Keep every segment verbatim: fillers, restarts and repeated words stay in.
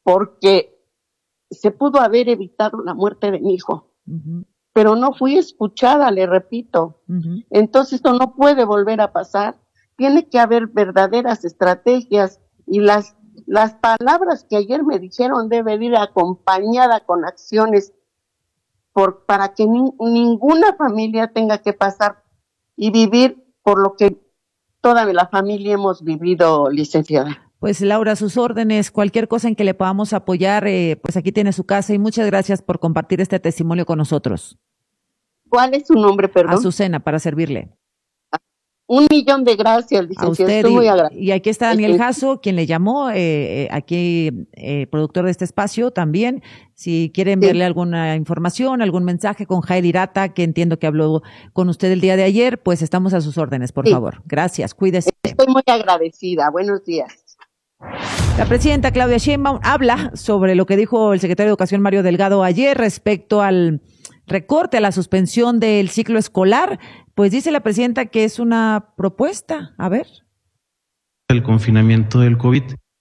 porque se pudo haber evitado la muerte de mi hijo. Uh-huh. Pero no fui escuchada, le repito. Uh-huh. Entonces esto no puede volver a pasar. Tiene que haber verdaderas estrategias y las, las palabras que ayer me dijeron deben ir acompañadas con acciones por, para que ni, ninguna familia tenga que pasar y vivir por lo que toda la familia hemos vivido, licenciada. Pues Laura, a sus órdenes, cualquier cosa en que le podamos apoyar, eh, pues aquí tiene su casa y muchas gracias por compartir este testimonio con nosotros. ¿Cuál es su nombre, perdón? Azucena, para servirle. Un millón de gracias, licenciada. A usted Estoy y, muy agradecida. Y aquí está Daniel Jasso, quien le llamó, eh, eh, aquí eh, productor de este espacio también. Si quiere enviarle sí. alguna información, algún mensaje con Jair Irata, que entiendo que habló con usted el día de ayer, pues estamos a sus órdenes, por sí. favor. Gracias, cuídese. Estoy muy agradecida. Buenos días. La presidenta Claudia Sheinbaum habla sobre lo que dijo el secretario de Educación Mario Delgado ayer respecto al recorte, a la suspensión del ciclo escolar. Pues dice la presidenta que es una propuesta. A ver. El confinamiento del COVID.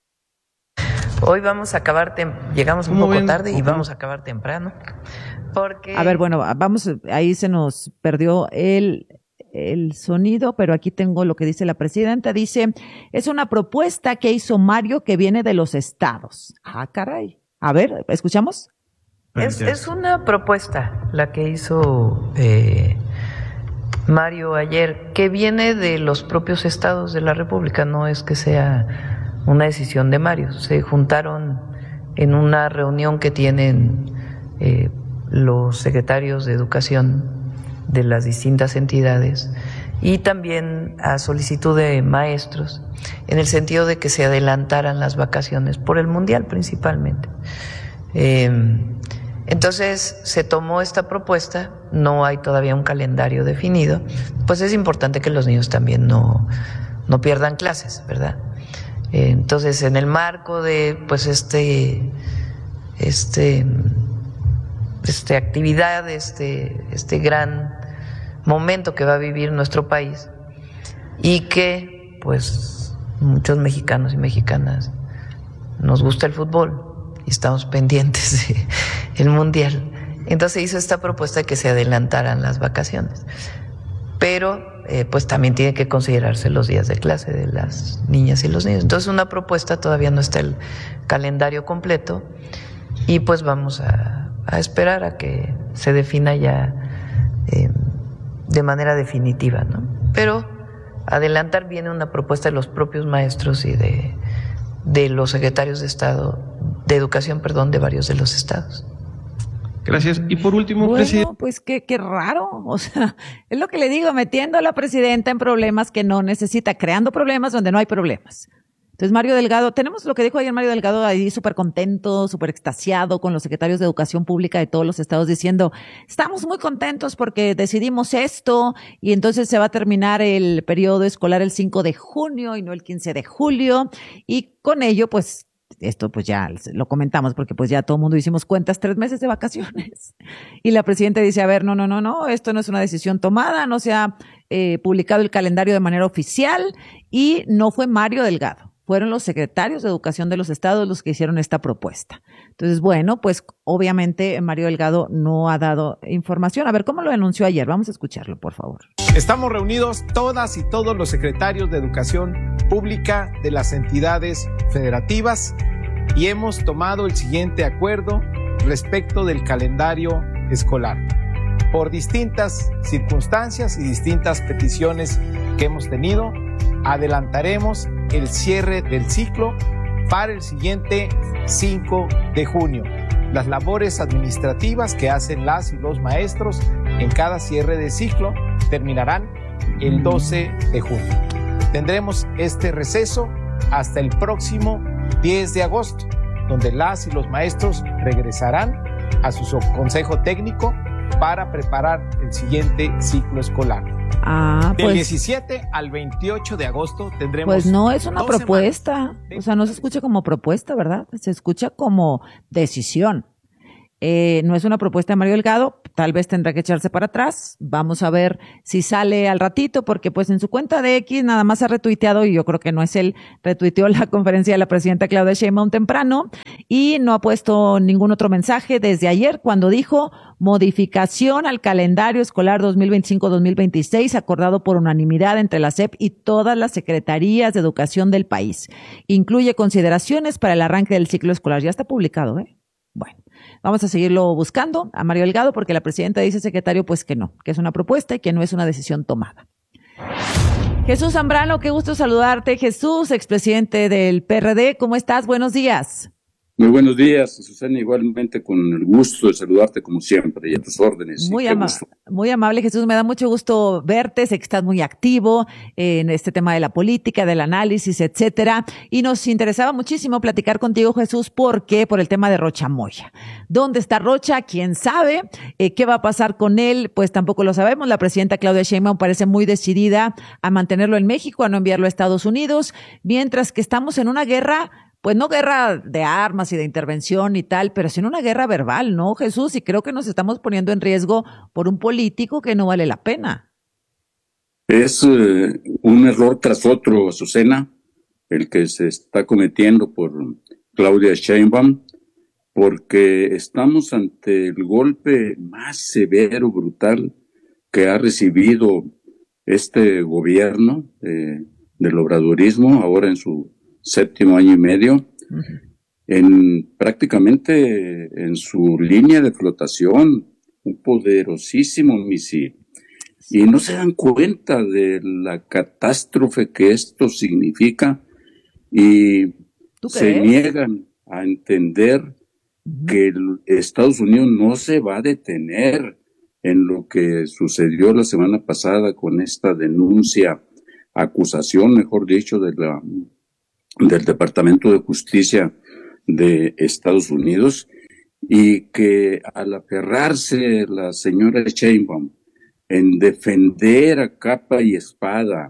Hoy vamos a acabar, tem- llegamos un poco ven? tarde y vamos a acabar temprano. Porque... A ver, bueno, vamos, ahí se nos perdió el... el sonido, pero aquí tengo lo que dice la presidenta. Dice, es una propuesta que hizo Mario que viene de los estados. Ah, caray. A ver, ¿escuchamos? Es, es una propuesta la que hizo eh, Mario ayer, que viene de los propios estados de la República. No es que sea una decisión de Mario. Se juntaron en una reunión que tienen eh, los secretarios de Educación de las distintas entidades y también a solicitud de maestros, en el sentido de que se adelantaran las vacaciones por el Mundial principalmente. Eh, entonces se tomó esta propuesta, no hay todavía un calendario definido, pues es importante que los niños también no, no pierdan clases, ¿verdad? Eh, entonces en el marco de pues este este Este actividad, este, este gran momento que va a vivir nuestro país y que pues muchos mexicanos y mexicanas nos gusta el fútbol y estamos pendientes del Mundial. Entonces hizo esta propuesta de que se adelantaran las vacaciones, pero eh, pues también tiene que considerarse los días de clase de las niñas y los niños. Entonces una propuesta, todavía no está el calendario completo y pues vamos a a esperar a que se defina ya eh, de manera definitiva, ¿no? Pero adelantar viene una propuesta de los propios maestros y de, de los secretarios de Estado, de Educación, perdón, de varios de los estados. Gracias. Y por último, bueno, presidente. Pues qué, qué raro, o sea, es lo que le digo, metiendo a la presidenta en problemas que no necesita, creando problemas donde no hay problemas. Entonces, Mario Delgado, tenemos lo que dijo ayer Mario Delgado ahí súper contento, súper extasiado con los secretarios de Educación Pública de todos los estados diciendo, estamos muy contentos porque decidimos esto y entonces se va a terminar el periodo escolar el cinco de junio y no el quince de julio y con ello, pues, esto pues ya lo comentamos porque pues ya todo el mundo hicimos cuentas, tres meses de vacaciones. Y la presidenta dice, a ver, no, no, no, no, esto no es una decisión tomada, no se ha eh, publicado el calendario de manera oficial y no fue Mario Delgado. Fueron los secretarios de Educación de los estados los que hicieron esta propuesta. Entonces, bueno, pues obviamente Mario Delgado no ha dado información. A ver, ¿cómo lo anunció ayer? Vamos a escucharlo, por favor. Estamos reunidos todas y todos los secretarios de Educación Pública de las entidades federativas y hemos tomado el siguiente acuerdo respecto del calendario escolar. Por distintas circunstancias y distintas peticiones que hemos tenido, adelantaremos el cierre del ciclo para el siguiente cinco de junio. Las labores administrativas que hacen las y los maestros en cada cierre de ciclo terminarán el doce de junio. Tendremos este receso hasta el próximo diez de agosto, donde las y los maestros regresarán a su consejo técnico para preparar el siguiente ciclo escolar. Ah, pues, del diecisiete al veintiocho de agosto tendremos. Pues no es una propuesta, o sea, no se escucha como propuesta, ¿verdad? Se escucha como decisión. Eh, no es una propuesta de Mario Delgado, tal vez tendrá que echarse para atrás. Vamos a ver si sale al ratito, porque pues en su cuenta de X nada más ha retuiteado, y yo creo que no es él, retuiteó la conferencia de la presidenta Claudia Sheinbaum temprano, y no ha puesto ningún otro mensaje desde ayer cuando dijo modificación al calendario escolar dos mil veinticinco dos mil veintiséis acordado por unanimidad entre la S E P y todas las secretarías de educación del país. Incluye consideraciones para el arranque del ciclo escolar. Ya está publicado, ¿eh? Bueno, vamos a seguirlo buscando a Mario Delgado porque la presidenta dice, secretario, pues que no, que es una propuesta y que no es una decisión tomada. Jesús Zambrano, qué gusto saludarte. Jesús, expresidente del P R D, ¿cómo estás? Buenos días. Muy buenos días, Susana, igualmente con el gusto de saludarte como siempre y a tus órdenes. Muy, ama muy amable, Jesús, me da mucho gusto verte, sé que estás muy activo en este tema de la política, del análisis, etcétera, y nos interesaba muchísimo platicar contigo, Jesús, porque por el tema de Rocha Moya. ¿Dónde está Rocha? ¿Quién sabe? Eh, ¿Qué va a pasar con él? Pues tampoco lo sabemos. La presidenta Claudia Sheinbaum parece muy decidida a mantenerlo en México, a no enviarlo a Estados Unidos, mientras que estamos en una guerra. Pues no guerra de armas y de intervención y tal, pero sí en una guerra verbal, ¿no, Jesús? Y creo que nos estamos poniendo en riesgo por un político que no vale la pena. Es uh, un error tras otro, Azucena, el que se está cometiendo por Claudia Sheinbaum, porque estamos ante el golpe más severo, brutal, que ha recibido este gobierno eh, del obradorismo, ahora en su séptimo año y medio, uh-huh. en prácticamente en su línea de flotación, un poderosísimo misil. Y no se dan cuenta de la catástrofe que esto significa y se niegan a entender uh-huh. que el Estados Unidos no se va a detener en lo que sucedió la semana pasada con esta denuncia, acusación, mejor dicho, de la del Departamento de Justicia de Estados Unidos, y que al aferrarse la señora Sheinbaum en defender a capa y espada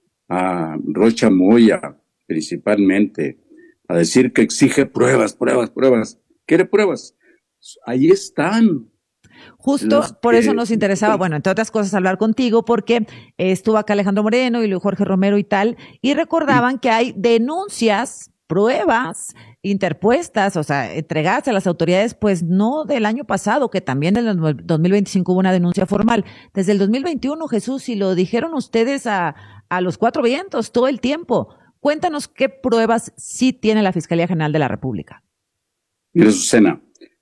a Rocha Moya, principalmente, a decir que exige pruebas, pruebas, pruebas, quiere pruebas, ahí están. Justo por eso nos interesaba, bueno, entre otras cosas, hablar contigo, porque eh, estuvo acá Alejandro Moreno y luego Jorge Romero y tal, y recordaban que hay denuncias, pruebas interpuestas, o sea, entregadas a las autoridades, pues no del año pasado, que también en el dos mil veinticinco hubo una denuncia formal. Desde el dos mil veintiuno, Jesús, y lo dijeron ustedes a, a los cuatro vientos todo el tiempo. Cuéntanos qué pruebas sí tiene la Fiscalía General de la República. Mira, Susana,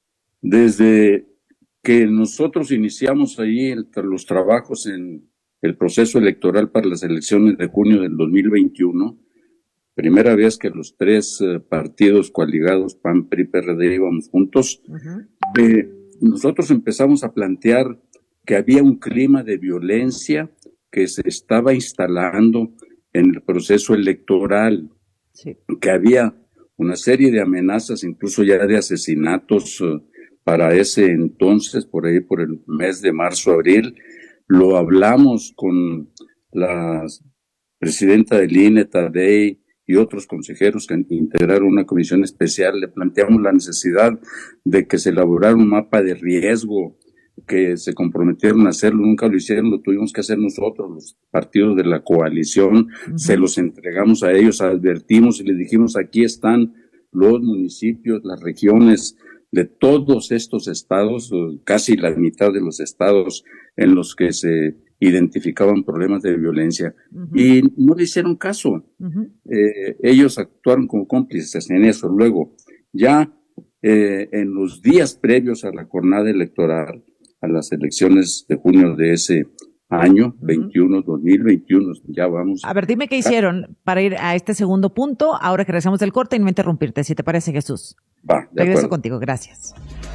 desde que nosotros iniciamos ahí el, los trabajos en el proceso electoral para las elecciones de junio del dos mil veintiuno, primera vez que los tres uh, partidos coaligados, P A N, P R I, P R D, íbamos juntos, uh-huh. eh, nosotros empezamos a plantear que había un clima de violencia que se estaba instalando en el proceso electoral, sí. que había una serie de amenazas, incluso ya de asesinatos, uh, para ese entonces, por ahí por el mes de marzo, abril. Lo hablamos con la presidenta del I N E, Tadei, y otros consejeros que integraron una comisión especial. Le planteamos la necesidad de que se elaborara un mapa de riesgo, que se comprometieron a hacerlo, nunca lo hicieron, lo tuvimos que hacer nosotros, los partidos de la coalición, uh-huh. se los entregamos a ellos, advertimos y les dijimos, aquí están los municipios, las regiones de todos estos estados, casi la mitad de los estados en los que se identificaban problemas de violencia, uh-huh. y no le hicieron caso. Uh-huh. Eh, ellos actuaron como cómplices en eso. Luego, ya eh, en los días previos a la jornada electoral, a las elecciones de junio de ese año, uh-huh. veintiuno, dos mil veintiuno, ya vamos. A ver, dime qué hicieron para ir a este segundo punto, ahora que regresamos del corte, y no interrumpirte, si te parece, Jesús. Va, de Regreso acuerdo. contigo, gracias.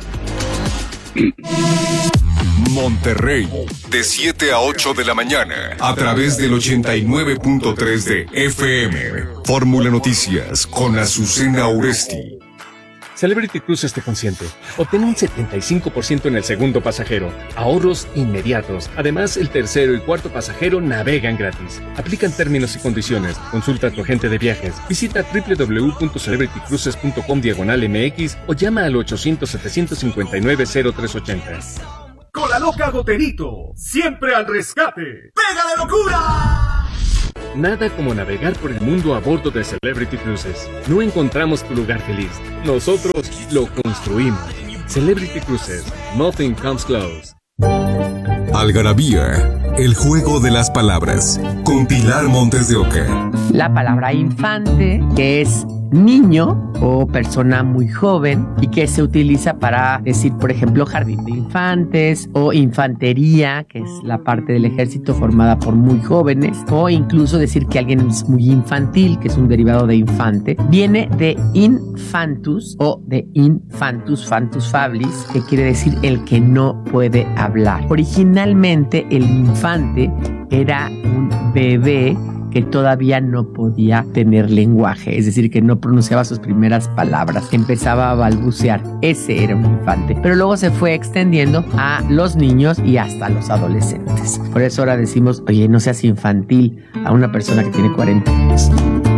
Monterrey, de siete a ocho de la mañana, a través del ochenta y nueve punto tres de F M. Fórmula Noticias, con Azucena Oresti. Celebrity Cruises te consiente. Obtén un setenta y cinco por ciento en el segundo pasajero. Ahorros inmediatos. Además, el tercero y cuarto pasajero navegan gratis. Aplican términos y condiciones. Consulta a tu agente de viajes. Visita doble u doble u doble u punto celebrity cruises punto com diagonal M X o llama al ochocientos, setecientos cincuenta y nueve, cero tres ochenta. Con la loca Goterito, siempre al rescate. ¡Pega de locura! Nada como navegar por el mundo a bordo de Celebrity Cruises. No encontramos tu lugar feliz. Nosotros lo construimos. Celebrity Cruises. Nothing comes close. Algarabía, el juego de las palabras, con Pilar Montes de Oca. La palabra infante, que es niño o persona muy joven y que se utiliza para decir, por ejemplo, jardín de infantes o infantería, que es la parte del ejército formada por muy jóvenes, o incluso decir que alguien es muy infantil, que es un derivado de infante. Viene de infantus o de infantus, fantus fablis, que quiere decir el que no puede hablar. Originalmente el infante era un bebé que todavía no podía tener lenguaje, es decir, que no pronunciaba sus primeras palabras, empezaba a balbucear. Ese era un infante, pero luego se fue extendiendo a los niños y hasta los adolescentes. Por eso ahora decimos, oye, no seas infantil a una persona que tiene cuarenta años.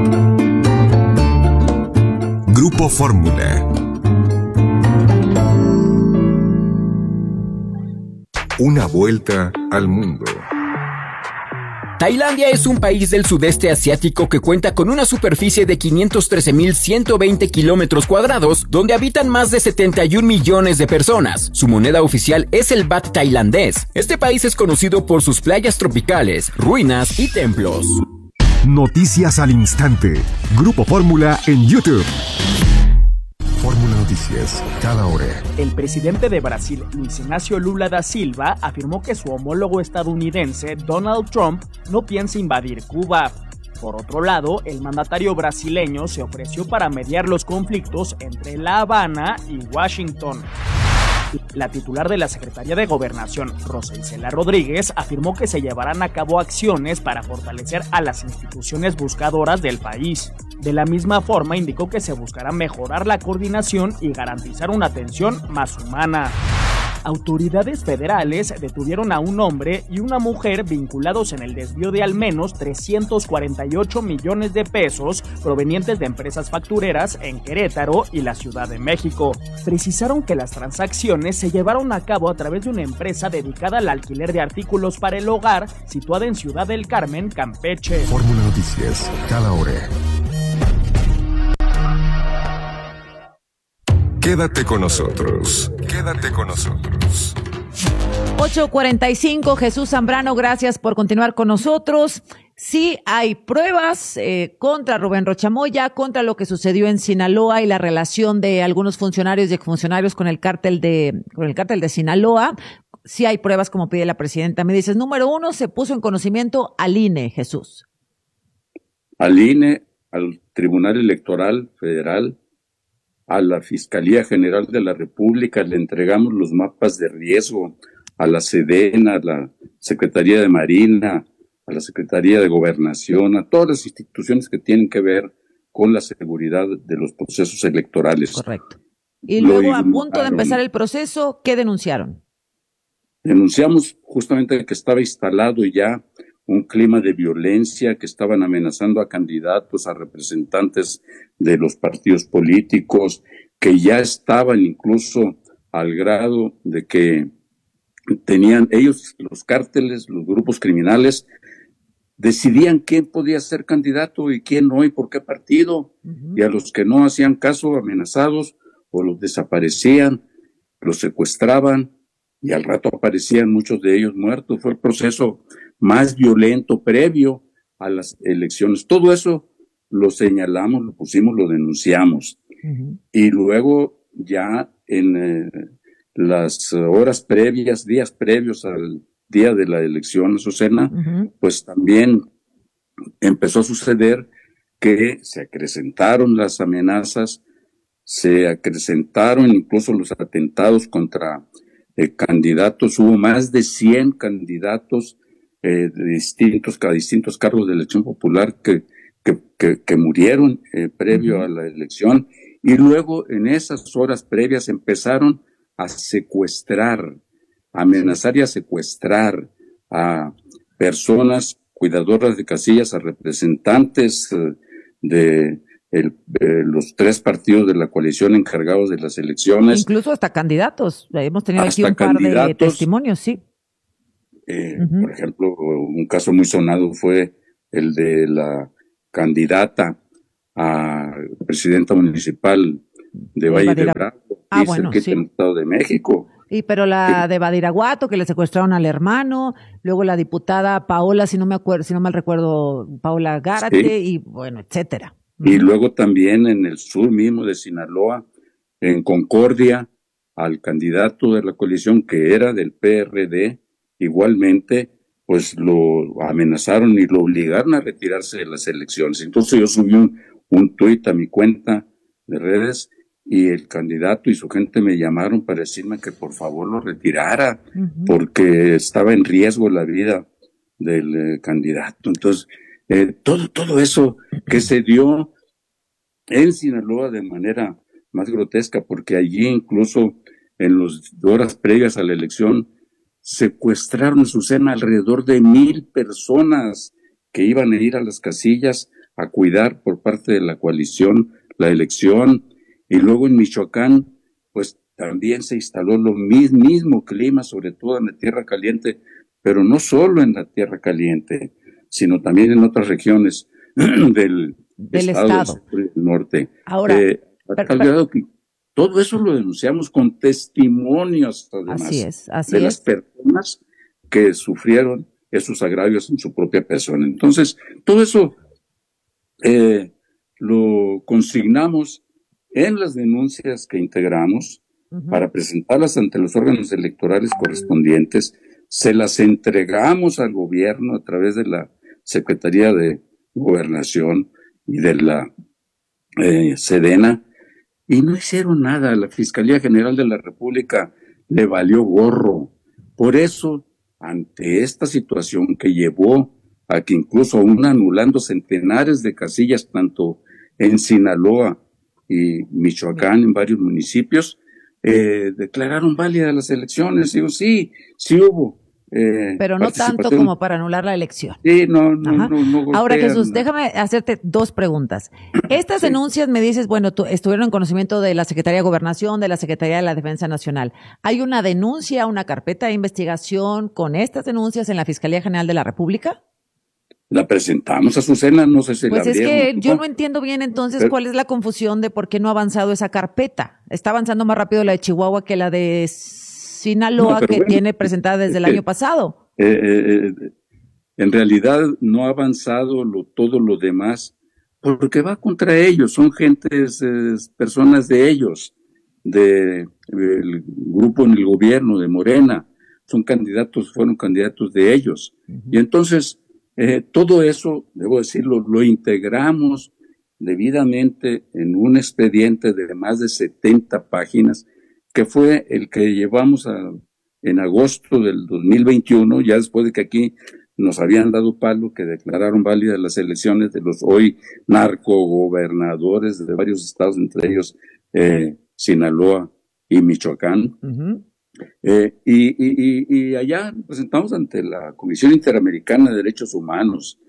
Grupo Fórmula. Una vuelta al mundo. Tailandia es un país del sudeste asiático que cuenta con una superficie de quinientos trece mil ciento veinte kilómetros cuadrados, donde habitan más de setenta y un millones de personas. Su moneda oficial es el baht tailandés. Este país es conocido por sus playas tropicales, ruinas y templos. Noticias al instante. Grupo Fórmula en YouTube. Fórmula Noticias, cada hora. El presidente de Brasil, Luis Ignacio Lula da Silva, afirmó que su homólogo estadounidense, Donald Trump, no piensa invadir Cuba. Por otro lado, el mandatario brasileño se ofreció para mediar los conflictos entre La Habana y Washington. La titular de la Secretaría de Gobernación, Rosa Isela Rodríguez, afirmó que se llevarán a cabo acciones para fortalecer a las instituciones buscadoras del país. De la misma forma, indicó que se buscará mejorar la coordinación y garantizar una atención más humana. Autoridades federales detuvieron a un hombre y una mujer vinculados en el desvío de al menos trescientos cuarenta y ocho millones de pesos provenientes de empresas factureras en Querétaro y la Ciudad de México. Precisaron que las transacciones se llevaron a cabo a través de una empresa dedicada al alquiler de artículos para el hogar situada en Ciudad del Carmen, Campeche. Fórmula Noticias, cada hora. Quédate con nosotros. Quédate con nosotros. ocho cuarenta y cinco, Jesús Zambrano, gracias por continuar con nosotros. Sí hay pruebas eh, contra Rubén Rocha Moya, contra lo que sucedió en Sinaloa y la relación de algunos funcionarios y exfuncionarios con el cártel de, con el cártel de Sinaloa. Sí hay pruebas, como pide la presidenta. Me dices, número uno, se puso en conocimiento al I N E, Jesús. Al I N E, al Tribunal Electoral Federal, a la Fiscalía General de la República, le entregamos los mapas de riesgo, a la Sedena, a la Secretaría de Marina, a la Secretaría de Gobernación, a todas las instituciones que tienen que ver con la seguridad de los procesos electorales. Correcto. Y luego, a punto de empezar el proceso, ¿qué denunciaron? Denunciamos justamente que estaba instalado ya un clima de violencia, que estaban amenazando a candidatos, a representantes de los partidos políticos, que ya estaban incluso al grado de que tenían ellos, los cárteles, los grupos criminales, decidían quién podía ser candidato y quién no y por qué partido, uh-huh. Y a los que no hacían caso, amenazados, o los desaparecían, los secuestraban, y al rato aparecían muchos de ellos muertos. Fue el proceso más violento previo a las elecciones. Todo eso lo señalamos, lo pusimos, lo denunciamos. Uh-huh. Y luego ya en eh, las horas previas, días previos al día de la elección, Azucena, uh-huh. pues también empezó a suceder que se acrecentaron las amenazas, se acrecentaron incluso los atentados contra eh, candidatos. Hubo más de cien candidatos Eh, de distintos, a distintos cargos de elección popular que, que, que, que murieron eh, previo uh-huh. a la elección, y luego en esas horas previas empezaron a secuestrar, a amenazar y a secuestrar a personas cuidadoras de casillas, a representantes eh, de el, eh, los tres partidos de la coalición encargados de las elecciones. Incluso hasta candidatos. Hemos tenido aquí un par de testimonios, sí. Eh, uh-huh. Por ejemplo, un caso muy sonado fue el de la candidata a presidenta municipal de Valle de Bravo, ah, es bueno, el que sí. tiene el Estado de México. Y pero la sí. de Badiraguato, que le secuestraron al hermano, luego la diputada Paola, si no me acuerdo, si no mal recuerdo, Paola Gárate, sí. y bueno, etcétera. Y uh-huh. luego también en el sur mismo de Sinaloa, en Concordia, al candidato de la coalición que era del P R D, igualmente, pues lo amenazaron y lo obligaron a retirarse de las elecciones. Entonces yo subí un, un tuit a mi cuenta de redes y el candidato y su gente me llamaron para decirme que por favor lo retirara, uh-huh. porque estaba en riesgo la vida del eh, candidato. Entonces, eh, todo, todo eso que se dio en Sinaloa de manera más grotesca, porque allí incluso en las horas previas a la elección secuestraron en Azucena alrededor de mil personas que iban a ir a las casillas a cuidar por parte de la coalición la elección. Y luego en Michoacán, pues también se instaló lo mismo, mismo clima, sobre todo en la Tierra Caliente, pero no solo en la Tierra Caliente, sino también en otras regiones del, del estado, estado. Del norte. Ahora, eh, a tal grado que todo eso lo denunciamos con testimonios, además, así es, así de es. las personas que sufrieron esos agravios en su propia persona. Entonces, todo eso eh, lo consignamos en las denuncias que integramos uh-huh. para presentarlas ante los órganos electorales correspondientes. Se las entregamos al gobierno a través de la Secretaría de Gobernación y de la eh, Sedena, y no hicieron nada. La Fiscalía General de la República le valió gorro. Por eso, ante esta situación que llevó a que incluso aún anulando centenares de casillas, tanto en Sinaloa y Michoacán, en varios municipios, eh, declararon válidas las elecciones. Digo, sí, sí hubo. Eh, Pero no tanto como para anular la elección. Sí, no, no, no, no, no Ahora, golpean, Jesús, no. déjame hacerte dos preguntas. Estas sí. denuncias, me dices, bueno, tú, estuvieron en conocimiento de la Secretaría de Gobernación, de la Secretaría de la Defensa Nacional. ¿Hay una denuncia, una carpeta de investigación con estas denuncias en la Fiscalía General de la República? La presentamos a Azucena, no sé si pues la es que ¿no? yo no entiendo bien entonces Pero, cuál es la confusión de por qué no ha avanzado esa carpeta. Está avanzando más rápido la de Chihuahua que la de Sinaloa, no, que bueno, tiene presentada desde el eh, año pasado. Eh, eh, eh, en realidad no ha avanzado lo, todo lo demás, porque va contra ellos, son gentes, eh, personas de ellos, del de grupo en el gobierno de Morena, son candidatos, fueron candidatos de ellos. Uh-huh. Y entonces, Eh, todo eso, debo decirlo, lo integramos debidamente en un expediente de más de setenta páginas, que fue el que llevamos a, en agosto del dos mil veintiuno, ya después de que aquí nos habían dado palo, que declararon válidas las elecciones de los hoy narcogobernadores de varios estados, entre ellos eh, Sinaloa y Michoacán. Uh-huh. Eh, y, y, y allá presentamos ante la Comisión Interamericana de Derechos Humanos,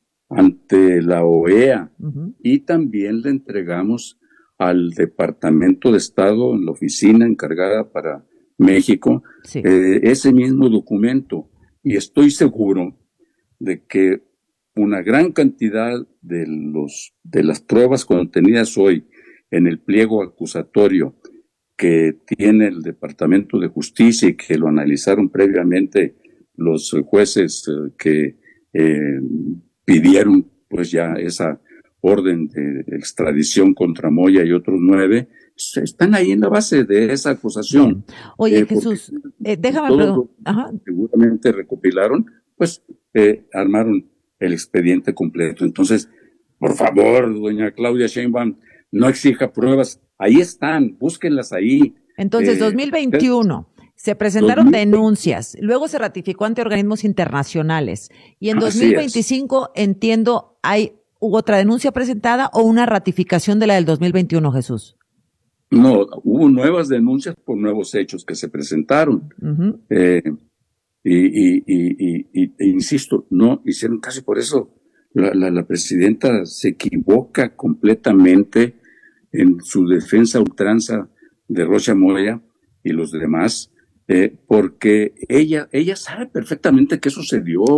ante la O E A, uh-huh. y también le entregamos al Departamento de Estado, en la oficina encargada para México, sí. eh, ese mismo documento. Y estoy seguro de que una gran cantidad de, los, de las pruebas contenidas hoy en el pliego acusatorio que tiene el Departamento de Justicia y que lo analizaron previamente los jueces eh, que eh, pidieron pues ya esa orden de extradición contra Moya y otros nueve, están ahí en la base de esa acusación. Oye, eh, Jesús, eh, déjame preguntar. Seguramente recopilaron, pues eh, armaron el expediente completo. Entonces, por favor, doña Claudia Sheinbaum, no exija pruebas. Ahí están, búsquenlas ahí. Entonces, eh, dos mil veintiuno, se presentaron dos mil veinte denuncias, luego se ratificó ante organismos internacionales. Y en dos mil veinticinco, entiendo, hay ¿hubo otra denuncia presentada o una ratificación de la del dos mil veintiuno, Jesús? No, hubo nuevas denuncias por nuevos hechos que se presentaron. Uh-huh. Eh, y, y, y, y, y, e insisto, no hicieron casi por eso. La, la, la presidenta se equivoca completamente en su defensa ultranza de Rocha Moya y los demás, eh, porque ella, ella sabe perfectamente qué sucedió,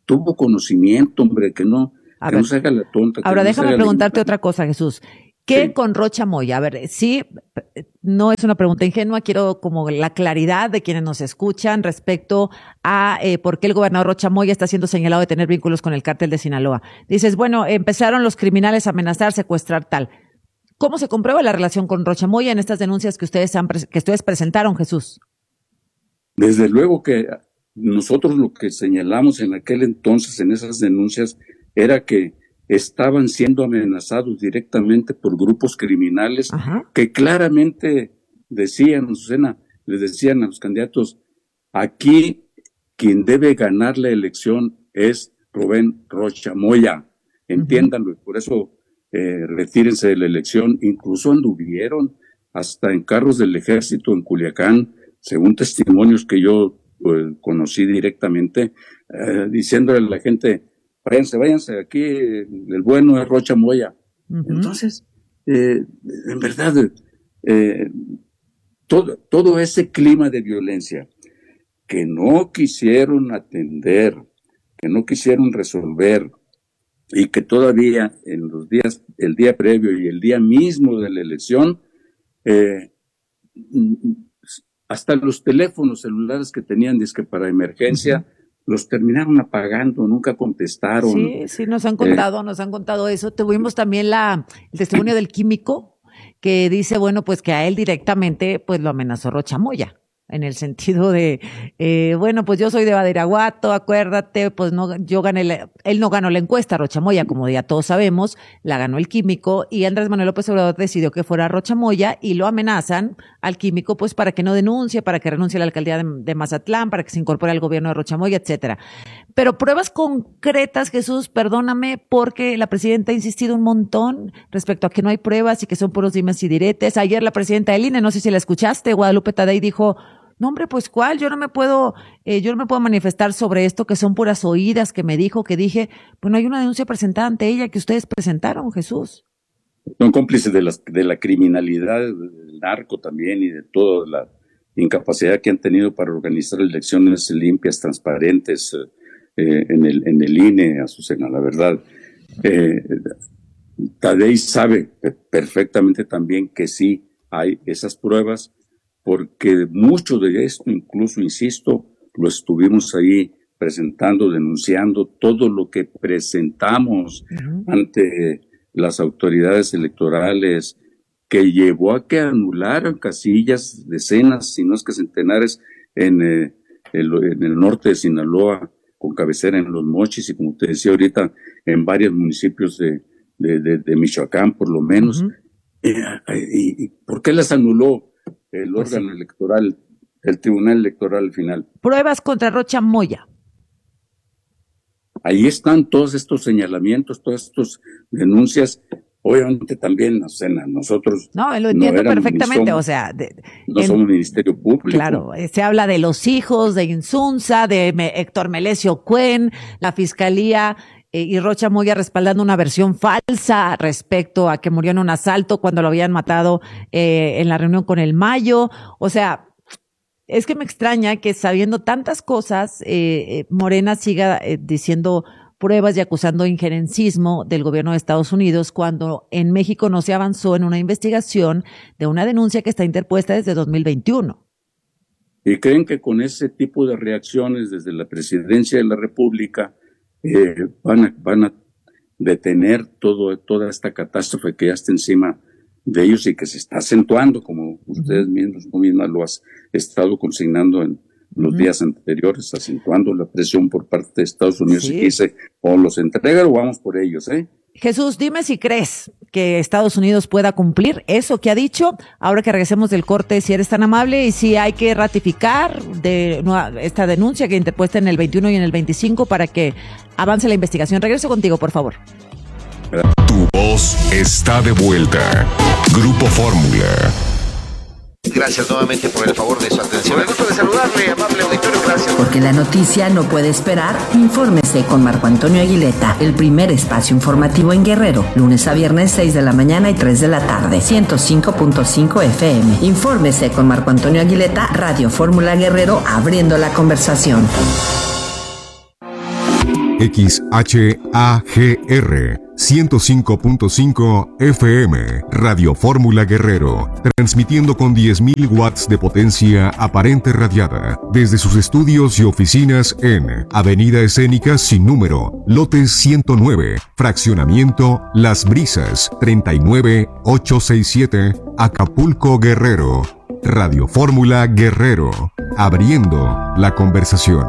tuvo conocimiento, hombre, que no, A que ver. no se haga la tonta. Ahora no déjame preguntarte otra cosa, Jesús. ¿Qué sí. con Rocha Moya? A ver, sí, no es una pregunta ingenua, quiero como la claridad de quienes nos escuchan respecto a eh, por qué el gobernador Rocha Moya está siendo señalado de tener vínculos con el cártel de Sinaloa. Dices, bueno, empezaron los criminales a amenazar, secuestrar, tal. ¿Cómo se comprueba la relación con Rocha Moya en estas denuncias que ustedes han que ustedes presentaron, Jesús? Desde luego que nosotros lo que señalamos en aquel entonces en esas denuncias era que estaban siendo amenazados directamente por grupos criminales. Ajá. Que claramente decían, Susana, les decían a los candidatos, aquí quien debe ganar la elección es Rubén Rocha Moya, entiéndanlo, uh-huh. Por eso eh, retírense de la elección. Incluso anduvieron hasta en carros del ejército en Culiacán, según testimonios que yo pues, conocí directamente, eh, diciéndole a la gente, váyanse, váyanse, aquí el bueno es Rocha Moya. Uh-huh. Entonces, eh, en verdad, eh, todo, todo ese clima de violencia que no quisieron atender, que no quisieron resolver, y que todavía en los días, el día previo y el día mismo de la elección, eh, hasta los teléfonos celulares que tenían disque para emergencia, uh-huh. los terminaron apagando, nunca contestaron. Sí, sí, nos han contado, eh, nos han contado eso. Tuvimos también la, el testimonio del químico que dice, bueno, pues que a él directamente pues lo amenazó Rocha Moya. En el sentido de, eh, bueno, pues yo soy de Badiraguato, acuérdate, pues no, yo gané, la, él no ganó la encuesta, Rocha Moya, como ya todos sabemos, la ganó el químico, y Andrés Manuel López Obrador decidió que fuera Rocha Moya, y lo amenazan al químico, pues para que no denuncie, para que renuncie a la alcaldía de, de Mazatlán, para que se incorpore al gobierno de Rocha Moya, etcétera. Pero pruebas concretas, Jesús, perdóname, porque la presidenta ha insistido un montón respecto a que no hay pruebas y que son puros dimes y diretes. Ayer la presidenta del I N E, no sé si la escuchaste, Guadalupe Tadei dijo, no, hombre, pues ¿cuál? Yo no me puedo, eh, yo no me puedo manifestar sobre esto, que son puras oídas, que me dijo, que dije. Bueno, hay una denuncia presentada ante ella que ustedes presentaron, Jesús. Son cómplices de, las, de la criminalidad, del narco también y de toda la incapacidad que han tenido para organizar elecciones limpias, transparentes eh, en, el, en el I N E, Azucena, la verdad. Eh, Tadei sabe perfectamente también que sí hay esas pruebas, porque mucho de esto, incluso, insisto, lo estuvimos ahí presentando, denunciando, todo lo que presentamos uh-huh. ante las autoridades electorales, que llevó a que anularan casillas, decenas, si no es que centenares, en, eh, el, en el norte de Sinaloa, con cabecera en Los Mochis, y como te decía ahorita, en varios municipios de, de, de, de Michoacán, por lo menos. Uh-huh. eh, y, ¿Y por qué las anuló el pues órgano sí. electoral, el tribunal electoral al final? Pruebas contra Rocha Moya. Ahí están todos estos señalamientos, todas estas denuncias. Obviamente también, o sea, nosotros no, lo entiendo no éramos, perfectamente, somos, o sea, de, no en, somos Ministerio Público. Claro, se habla de los hijos de Insunza, de Héctor Melesio Cuen, la Fiscalía eh, y Rocha Moya respaldando una versión falsa respecto a que murió en un asalto cuando lo habían matado eh, en la reunión con el Mayo. O sea, es que me extraña que sabiendo tantas cosas, eh, eh, Morena siga eh, diciendo pruebas y acusando injerencismo del gobierno de Estados Unidos cuando en México no se avanzó en una investigación de una denuncia que está interpuesta desde dos mil veintiuno. Y creen que con ese tipo de reacciones desde la presidencia de la República eh, van a, van a detener todo, toda esta catástrofe que ya está encima de ellos y que se está acentuando, como ustedes mismos, tú mismas lo has estado consignando en los uh-huh. días anteriores, acentuando la presión por parte de Estados Unidos, sí. Y que dice, o los entregan o vamos por ellos, ¿eh? Jesús, dime si crees que Estados Unidos pueda cumplir eso que ha dicho, ahora que regresemos del corte, si eres tan amable, y si hay que ratificar de esta denuncia que interpuesta en el veintiuno y en el veinticinco para que avance la investigación. Regreso contigo, por favor. Tu voz está de vuelta. Grupo Fórmula. Gracias nuevamente por el favor de su atención. El gusto de saludarle, amable auditorio, gracias. Porque la noticia no puede esperar, infórmese con Marco Antonio Aguileta, el primer espacio informativo en Guerrero, lunes a viernes seis de la mañana y tres de la tarde, ciento cinco punto cinco F M. Infórmese con Marco Antonio Aguileta, Radio Fórmula Guerrero, abriendo la conversación. X H A G R ciento cinco punto cinco F M, Radio Fórmula Guerrero, transmitiendo con diez mil watts de potencia aparente radiada desde sus estudios y oficinas en Avenida Escénica sin número, lote ciento nueve, fraccionamiento Las Brisas, treinta y nueve mil ochocientos sesenta y siete, Acapulco, Guerrero. Radio Fórmula Guerrero, abriendo la conversación.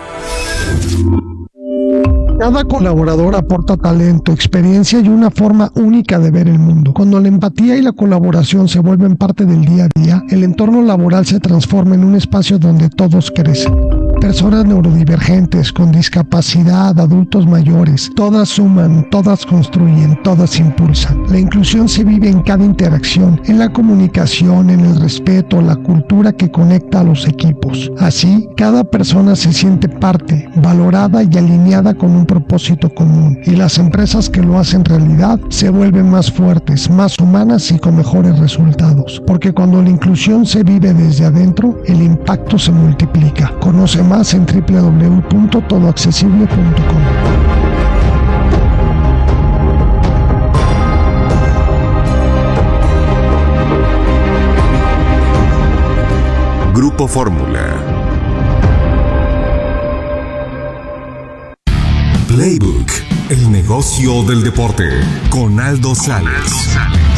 Cada colaborador aporta talento, experiencia y una forma única de ver el mundo. Cuando la empatía y la colaboración se vuelven parte del día a día, el entorno laboral se transforma en un espacio donde todos crecen. Personas neurodivergentes, con discapacidad, adultos mayores, todas suman, todas construyen, todas impulsan. La inclusión se vive en cada interacción, en la comunicación, en el respeto, la cultura que conecta a los equipos. Así, cada persona se siente parte, valorada y alineada con un propósito común. Y las empresas que lo hacen realidad se vuelven más fuertes, más humanas y con mejores resultados. Porque cuando la inclusión se vive desde adentro, el impacto se multiplica. Conoce más en doble u doble u doble u punto todo accesible punto com. Grupo Fórmula. Playbook, el negocio del deporte, con Aldo Sales.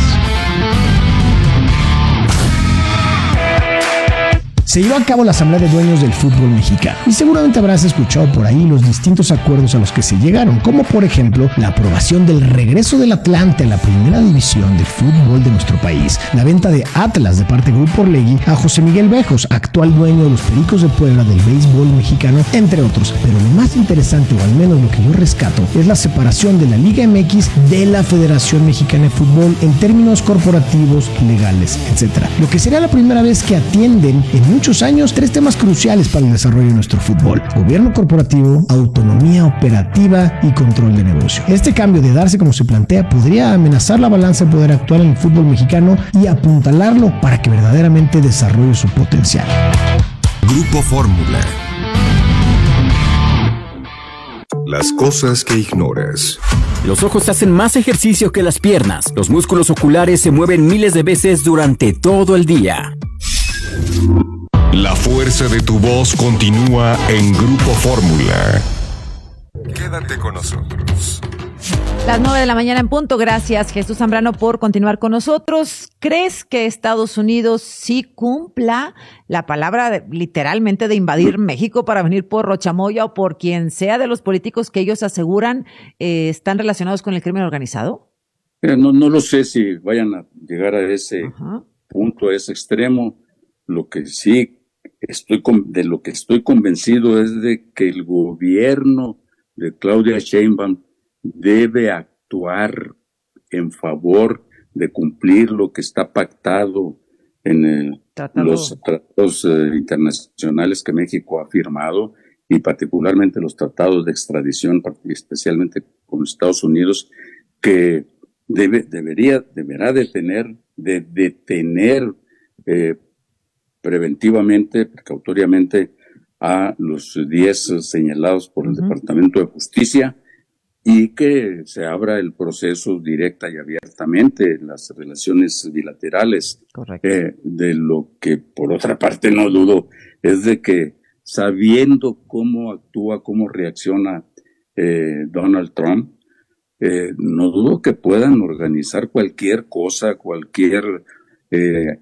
Se llevó a cabo la Asamblea de Dueños del Fútbol Mexicano y seguramente habrás escuchado por ahí los distintos acuerdos a los que se llegaron, como por ejemplo la aprobación del regreso del Atlante a la primera división del fútbol de nuestro país, la venta de Atlas de parte de Grupo Orlegui a José Miguel Bejos, actual dueño de los Pericos de Puebla del béisbol mexicano, entre otros. Pero lo más interesante, o al menos lo que yo rescato, es la separación de la Liga M X de la Federación Mexicana de Fútbol en términos corporativos, legales, etcétera. Lo que sería la primera vez que atienden en muchos años tres temas cruciales para el desarrollo de nuestro fútbol: gobierno corporativo, autonomía operativa y control de negocio. Este cambio, de darse como se plantea, podría amenazar la balanza de poder actual en el fútbol mexicano y apuntalarlo para que verdaderamente desarrolle su potencial. Grupo Fórmula. Las cosas que ignoras. Los ojos hacen más ejercicio que las piernas. Los músculos oculares se mueven miles de veces durante todo el día. La fuerza de tu voz continúa en Grupo Fórmula. Quédate con nosotros. Las nueve de la mañana en punto. Gracias, Jesús Zambrano, por continuar con nosotros. ¿Crees que Estados Unidos sí cumpla la palabra de, literalmente de invadir México para venir por Rochamoya o por quien sea de los políticos que ellos aseguran eh, están relacionados con el crimen organizado? Eh, no, no lo sé si vayan a llegar a ese Ajá. punto, a ese extremo. Lo que sí estoy con, de lo que estoy convencido es de que el gobierno de Claudia Sheinbaum debe actuar en favor de cumplir lo que está pactado en el, los tratados eh, internacionales que México ha firmado, y particularmente los tratados de extradición, especialmente con Estados Unidos, que debe, debería, deberá detener, de detener eh, preventivamente, precautoriamente a los diez señalados por el uh-huh. Departamento de Justicia, y que se abra el proceso directa y abiertamente en las relaciones bilaterales. Correcto. Eh, de lo que, por otra parte, no dudo, es de que sabiendo cómo actúa, cómo reacciona eh, Donald Trump, eh, no dudo que puedan organizar cualquier cosa, cualquier eh,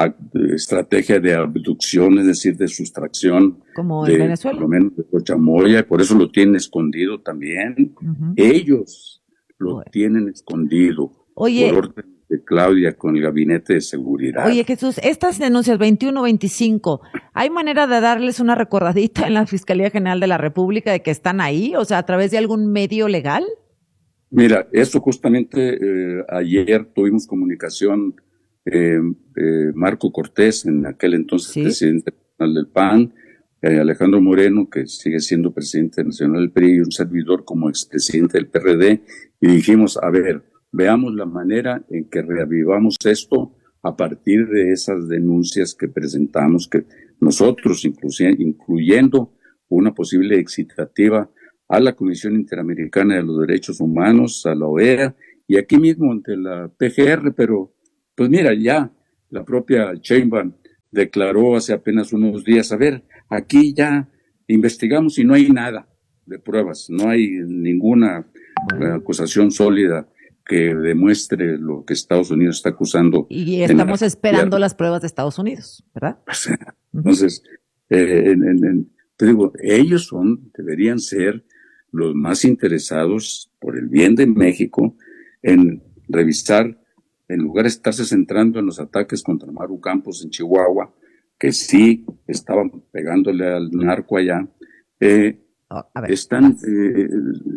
estrategia de abducción, es decir, de sustracción, como de, en Venezuela, por lo menos de Rochamoya, y por eso lo tienen escondido también. Uh-huh. Ellos lo bueno. tienen escondido. Oye, por orden de Claudia con el gabinete de seguridad. Oye, Jesús, estas denuncias veintiuno veinticinco, ¿hay manera de darles una recordadita en la Fiscalía General de la República de que están ahí? O sea, a través de algún medio legal. Mira, eso justamente eh, ayer tuvimos comunicación. Eh, eh, Marco Cortés, en aquel entonces ¿Sí? presidente nacional del P A N, eh, Alejandro Moreno, que sigue siendo presidente nacional del P R I, y un servidor como expresidente del P R D, y dijimos, a ver, veamos la manera en que reavivamos esto a partir de esas denuncias que presentamos, que nosotros, incluyendo una posible excitativa a la Comisión Interamericana de los Derechos Humanos, a la O E A, y aquí mismo ante la P G R, pero pues mira, ya la propia Sheinbaum declaró hace apenas unos días, a ver, aquí ya investigamos y no hay nada de pruebas, no hay ninguna acusación sólida que demuestre lo que Estados Unidos está acusando. Y estamos esperando las pruebas de Estados Unidos, ¿verdad? Entonces, eh, en, en, en, te digo, ellos son, deberían ser los más interesados por el bien de México en revisar, en lugar de estarse centrando en los ataques contra Maru Campos en Chihuahua, que sí estaban pegándole al narco allá, eh, oh, ver, están eh,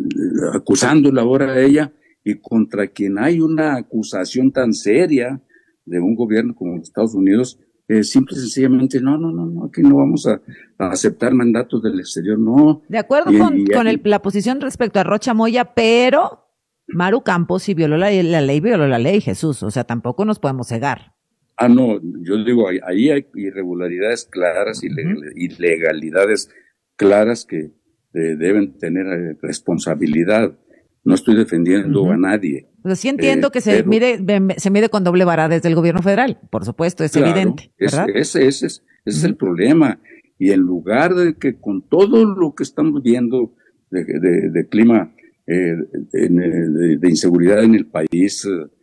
acusándola ahora a ella, y contra quien hay una acusación tan seria de un gobierno como los Estados Unidos, eh, simple y sencillamente, no, no, no, no, aquí no vamos a, a aceptar mandatos del exterior, no. De acuerdo y, con, y, con el, la posición respecto a Rocha Moya, pero Maru Campos si violó la, la ley, violó la ley, Jesús, o sea, tampoco nos podemos cegar. Ah, no, yo digo, ahí, ahí hay irregularidades claras, uh-huh. ilegalidades claras que eh, deben tener eh, responsabilidad. No estoy defendiendo uh-huh. a nadie. Pero sí entiendo eh, que se, pero, mide, se mide con doble vara desde el gobierno federal, por supuesto, es claro, evidente, ¿verdad? Ese, ese, ese es, ese uh-huh. es el problema. Y en lugar de que con todo lo que estamos viendo de, de, de clima, eh, de, de, de inseguridad en el país,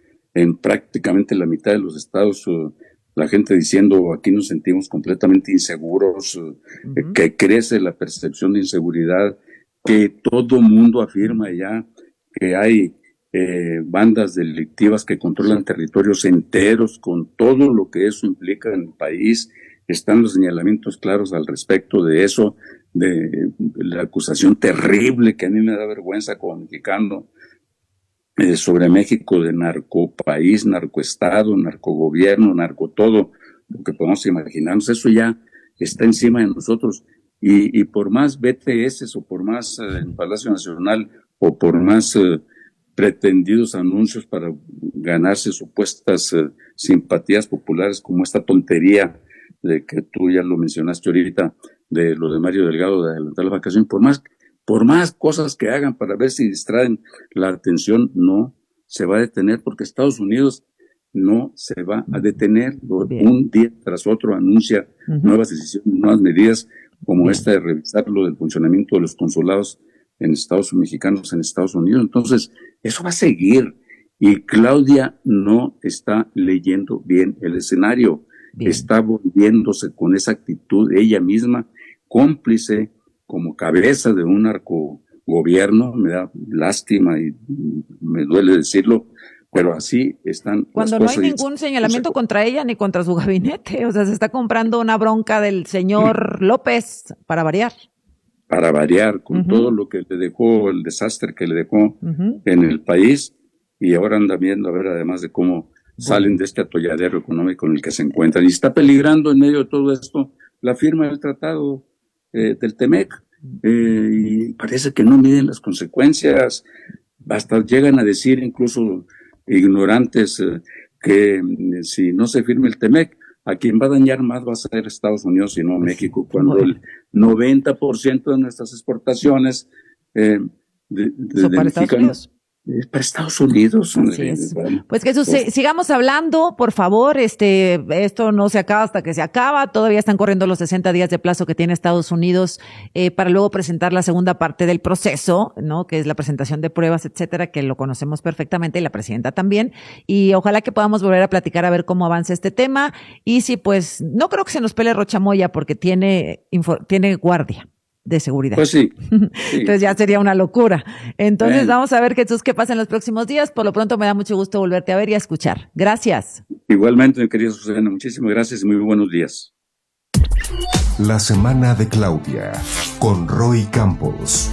en prácticamente la mitad de los estados, la gente diciendo aquí nos sentimos completamente inseguros, uh-huh. que crece la percepción de inseguridad, que todo mundo afirma ya que hay eh, bandas delictivas que controlan territorios enteros, con todo lo que eso implica en el país. Están los señalamientos claros al respecto de eso, de, de la acusación terrible que a mí me da vergüenza como mexicano eh, sobre México de narcopaís, narcoestado, narcogobierno, narco todo, lo que podemos imaginarnos. Eso ya está encima de nosotros. Y, y por más B T S o por más eh, en Palacio Nacional o por más eh, pretendidos anuncios para ganarse supuestas eh, simpatías populares, como esta tontería de que tú ya lo mencionaste ahorita, de lo de Mario Delgado de adelantar la vacación, por más, por más cosas que hagan para ver si distraen la atención, no se va a detener, porque Estados Unidos no se va a detener. Bien. Un día tras otro anuncia uh-huh. nuevas decisiones, nuevas medidas, como Bien. esta de revisar lo del funcionamiento de los consulados en Estados mexicanos en Estados Unidos. Entonces, eso va a seguir. Y Claudia no está leyendo bien el escenario. Bien. Está volviéndose con esa actitud ella misma, cómplice como cabeza de un narcogobierno. Me da lástima y me duele decirlo, pero así están Cuando las cosas. No hay ningún señalamiento contra ella ni contra su gabinete. O sea, se está comprando una bronca del señor López, para variar. Para variar, con uh-huh. todo lo que le dejó, el desastre que le dejó uh-huh. en el país, y ahora anda viendo a ver además de cómo uh-huh. salen de este atolladero económico en el que se encuentran. Y está peligrando en medio de todo esto la firma del tratado eh, del Temec, eh, y parece que no miden las consecuencias. Hasta llegan a decir incluso ignorantes eh, que eh, si no se firma el Temec, a quien va a dañar más va a ser Estados Unidos y no México, cuando el noventa por ciento de nuestras exportaciones eh, de, de, ¿Son para Estados Unidos? Es para Estados Unidos. Así es. Pues Jesús, pues, sigamos hablando, por favor. Este, esto no se acaba hasta que se acaba. Todavía están corriendo los sesenta días de plazo que tiene Estados Unidos eh, para luego presentar la segunda parte del proceso, ¿no? Que es la presentación de pruebas, etcétera, que lo conocemos perfectamente y la presidenta también. Y ojalá que podamos volver a platicar a ver cómo avanza este tema. Y si, pues, no creo que se nos pele Rocha Moya porque tiene, info, tiene guardia de seguridad. Pues sí. sí. Entonces ya sería una locura. Entonces Bien. Vamos a ver, Jesús, qué pasa en los próximos días. Por lo pronto me da mucho gusto volverte a ver y a escuchar. Gracias. Igualmente, mi querida Susana, muchísimas gracias y muy buenos días. La semana de Claudia, con Roy Campos.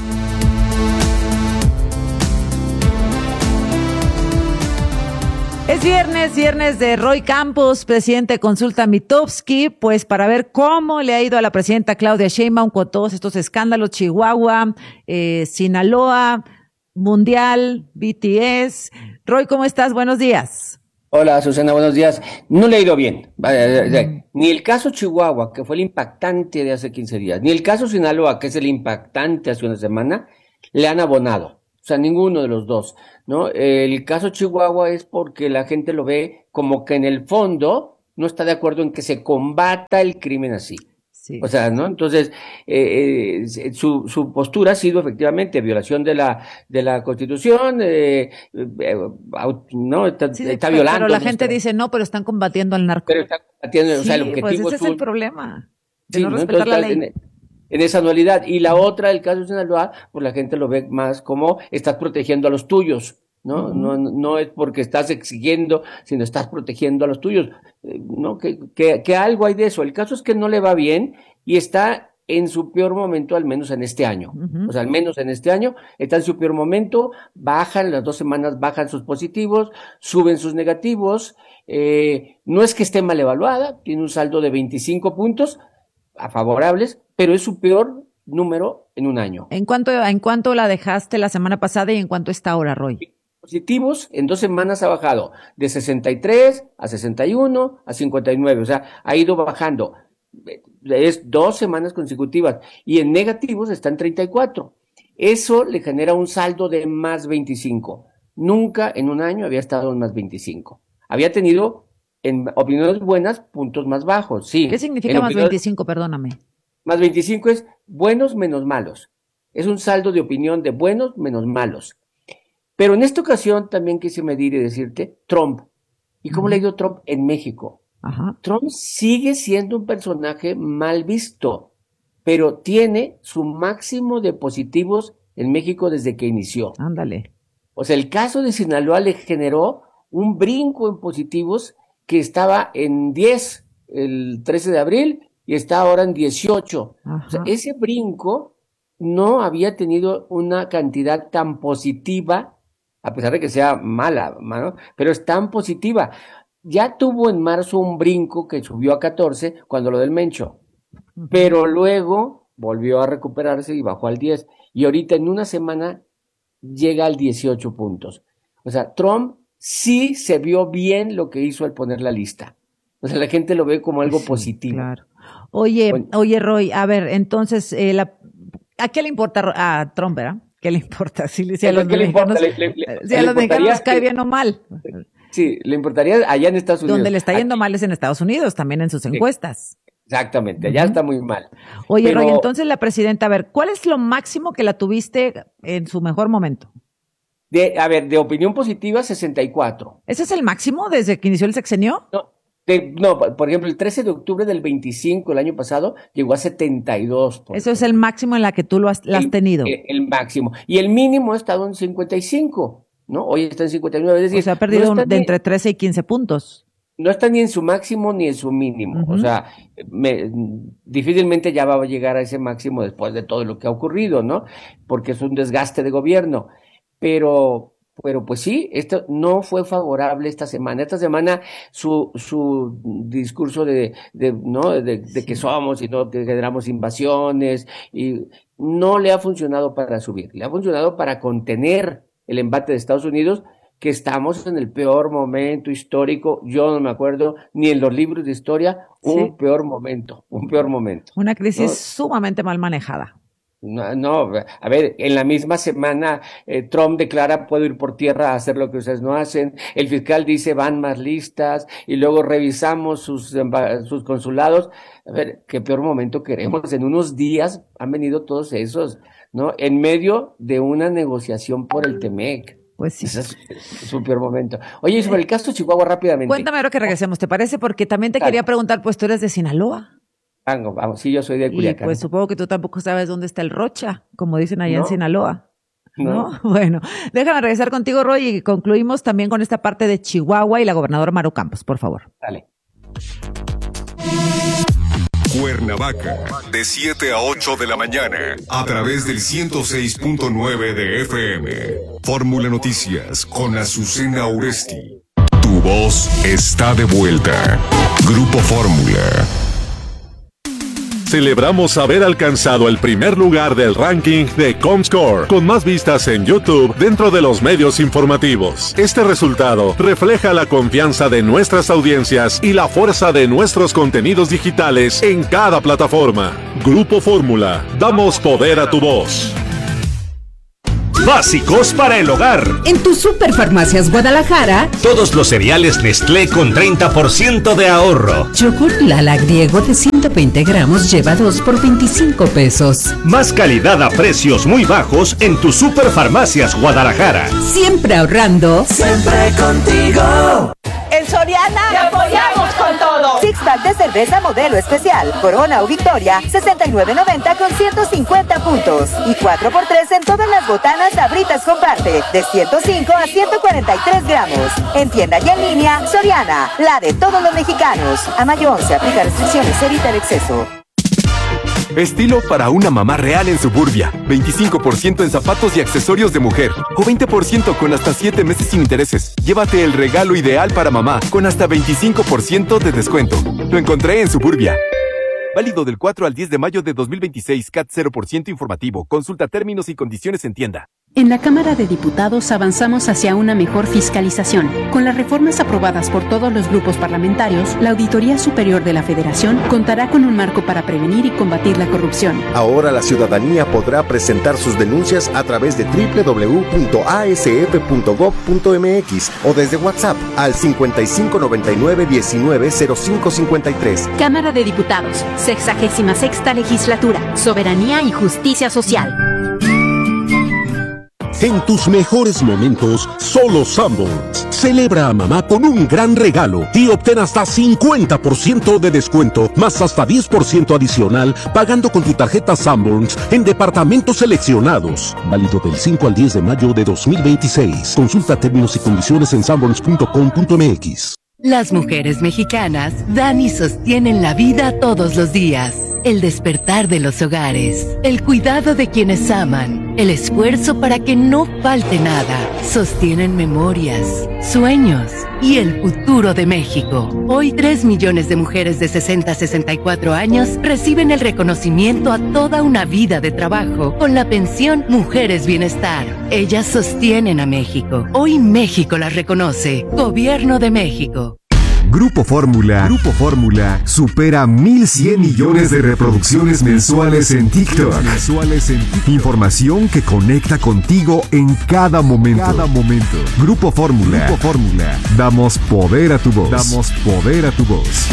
Es viernes, viernes de Roy Campos, presidente de Consulta Mitofsky, pues para ver cómo le ha ido a la presidenta Claudia Sheinbaum con todos estos escándalos, Chihuahua, eh, Sinaloa, Mundial, B T S. Roy, ¿cómo estás? Buenos días. Hola, Susana, buenos días. No le ha ido bien. Ni el caso Chihuahua, que fue el impactante de hace quince días, ni el caso Sinaloa, que es el impactante hace una semana, le han abonado. O sea, ninguno de los dos, ¿no? El caso Chihuahua es porque la gente lo ve como que en el fondo no está de acuerdo en que se combata el crimen así. Sí. O sea, ¿no? Entonces, eh, eh, su, su postura ha sido efectivamente violación de la de la Constitución, eh, eh, no, está, sí, está pero, violando. Pero la gente dice, no, pero están combatiendo al narco. Pero están combatiendo, sí, o sea, el objetivo pues ese es, es el problema, de sí, no ¿no? respetar Entonces, la ley. En, en esa anualidad. Y la otra, el caso de Sinaloa, pues la gente lo ve más como estás protegiendo a los tuyos. ¿No? Uh-huh. No, no es porque estás exigiendo, sino estás protegiendo a los tuyos, ¿no? Que, que, que algo hay de eso. El caso es que no le va bien y está en su peor momento, al menos en este año. Uh-huh. O sea, al menos en este año está en su peor momento, bajan, las dos semanas bajan sus positivos, suben sus negativos, eh, no es que esté mal evaluada, tiene un saldo de veinticinco puntos a favorables, pero es su peor número en un año. ¿En cuánto, en cuánto la dejaste la semana pasada y en cuánto está ahora, Roy? Positivos en dos semanas ha bajado de sesenta y tres a sesenta y uno a cincuenta y nueve, o sea, ha ido bajando, es dos semanas consecutivas, y en negativos está en treinta y cuatro, eso le genera un saldo de más veinticinco, nunca en un año había estado en más veinticinco, había tenido en opiniones buenas puntos más bajos, sí. ¿Qué significa más veinticinco? Perdóname. Más veinticinco es buenos menos malos, es un saldo de opinión de buenos menos malos. Pero en esta ocasión también quise medir y decirte Trump. ¿Y cómo uh-huh. le ha ido Trump en México? Uh-huh. Trump sigue siendo un personaje mal visto, pero tiene su máximo de positivos en México desde que inició. Ándale. O sea, el caso de Sinaloa le generó un brinco en positivos que estaba en diez el trece de abril y está ahora en dieciocho. Uh-huh. O sea, ese brinco no había tenido una cantidad tan positiva, a pesar de que sea mala, ¿no? Pero es tan positiva. Ya tuvo en marzo un brinco que subió a catorce cuando lo del Mencho, uh-huh. pero luego volvió a recuperarse y bajó al diez, y ahorita en una semana llega al dieciocho puntos. O sea, Trump sí se vio bien lo que hizo al poner la lista. O sea, la gente lo ve como algo sí, positivo. Claro. Oye, bueno, oye, Roy, a ver, entonces, eh, la, ¿a qué le importa a Trump, verdad? ¿Qué le importa? Si, si a los mexicanos, le, le, le, si a los mexicanos cae bien o mal. Sí, le importaría allá en Estados Unidos. Donde le está yendo Aquí. mal es en Estados Unidos, también en sus encuestas. Sí, exactamente, allá uh-huh. está muy mal. Oye, Pero... Roy, entonces la presidenta, a ver, ¿cuál es lo máximo que la tuviste en su mejor momento? De, a ver, de opinión positiva, sesenta y cuatro. ¿Ese es el máximo desde que inició el sexenio? No. De, no, por ejemplo, el trece de octubre del veinticinco, el año pasado, llegó a setenta y dos. Eso ejemplo. Es el máximo en la que tú lo has, la has el, tenido. El, el máximo. Y el mínimo ha estado en cincuenta y cinco, ¿no? Hoy está en cincuenta y nueve. Es decir, o sea, ha perdido no de ni, entre trece y quince puntos. No está ni en su máximo ni en su mínimo. Uh-huh. O sea, me, difícilmente ya va a llegar a ese máximo después de todo lo que ha ocurrido, ¿no? Porque es un desgaste de gobierno. Pero... Pero pues sí, esto no fue favorable esta semana. Esta semana su su discurso de, de no de, de que somos y no que generamos invasiones y no le ha funcionado para subir, le ha funcionado para contener el embate de Estados Unidos, que estamos en el peor momento histórico. Yo no me acuerdo ni en los libros de historia un sí. peor momento, un peor momento. Una crisis ¿no? sumamente mal manejada. No, no, a ver, en la misma semana eh, Trump declara puedo ir por tierra a hacer lo que ustedes no hacen, el fiscal dice van más listas y luego revisamos sus, sus consulados. A ver, qué peor momento queremos. En unos días han venido todos esos, ¿no? En medio de una negociación por el Temec. Pues sí. Ese es, es un peor momento. Oye, y sobre el caso de Chihuahua rápidamente. Cuéntame ahora que regresemos, ¿te parece? Porque también te claro. quería preguntar, pues tú eres de Sinaloa. Vamos, vamos, sí, yo soy de Culiacán. Y pues supongo que tú tampoco sabes dónde está el Rocha, como dicen allá no, en Sinaloa. ¿No? ¿No? Bueno, déjame regresar contigo, Roy, y concluimos también con esta parte de Chihuahua y la gobernadora Maru Campos, por favor. Dale. Cuernavaca, de siete a ocho de la mañana, a través del ciento seis punto nueve de F M. Fórmula Noticias con Azucena Uresti. Tu voz está de vuelta. Grupo Fórmula. Celebramos haber alcanzado el primer lugar del ranking de Comscore, con más vistas en YouTube dentro de los medios informativos. Este resultado refleja la confianza de nuestras audiencias y la fuerza de nuestros contenidos digitales en cada plataforma. Grupo Fórmula, damos poder a tu voz. básicos para el hogar. En tu Superfarmacias Guadalajara, Todos los cereales Nestlé con treinta por ciento de ahorro. yogur Lala griego de ciento veinte gramos lleva dos por veinticinco pesos. Más calidad a precios muy bajos en tu Superfarmacias Guadalajara. Siempre ahorrando. Siempre contigo. En Soriana ¡te apoyamos con todo! Six pack de cerveza modelo especial, Corona o Victoria, sesenta y nueve noventa con ciento cincuenta puntos. Y cuatro por tres en todas las botanas Sabritas Comparte, de ciento cinco a ciento cuarenta y tres gramos. En tienda y en línea, Soriana, la de todos los mexicanos. A mayo once, aplica restricciones, evita el exceso. Estilo para una mamá real en Suburbia. veinticinco por ciento en zapatos y accesorios de mujer. O veinte por ciento con hasta siete meses sin intereses. Llévate el regalo ideal para mamá con hasta veinticinco por ciento de descuento. Lo encontré en Suburbia. Válido del cuatro al diez de mayo de dos mil veintiséis. C A T cero por ciento informativo. Consulta términos y condiciones en tienda. En la Cámara de Diputados avanzamos hacia una mejor fiscalización. Con las reformas aprobadas por todos los grupos parlamentarios, la Auditoría Superior de la Federación contará con un marco para prevenir y combatir la corrupción. Ahora la ciudadanía podrá presentar sus denuncias a través de doble u doble u doble u punto a s f punto gob punto m x o desde WhatsApp al cincuenta y cinco noventa y nueve diecinueve cero cinco cincuenta y tres. Cámara de Diputados, sexagésima sexta Legislatura, Soberanía y Justicia Social. En tus mejores momentos, solo Sanborns. Celebra a mamá con un gran regalo y obtén hasta cincuenta por ciento de descuento, más hasta diez por ciento adicional, pagando con tu tarjeta Sanborns en departamentos seleccionados. Válido del cinco al diez de mayo de dos mil veintiséis. Consulta términos y condiciones en sanborns punto com punto m x. Las mujeres mexicanas dan y sostienen la vida todos los días. El despertar de los hogares, el cuidado de quienes aman, el esfuerzo para que no falte nada. Sostienen memorias, sueños y el futuro de México. Hoy tres millones de mujeres de sesenta a sesenta y cuatro años reciben el reconocimiento a toda una vida de trabajo con la pensión Mujeres Bienestar. Ellas sostienen a México. Hoy México las reconoce. Gobierno de México. Grupo Fórmula, Grupo Fórmula supera mil cien millones de reproducciones mensuales en TikTok. Mensuales en TikTok. Información que conecta contigo en cada momento. Cada momento. Grupo Fórmula, Grupo Fórmula. Damos poder a tu voz. Damos poder a tu voz.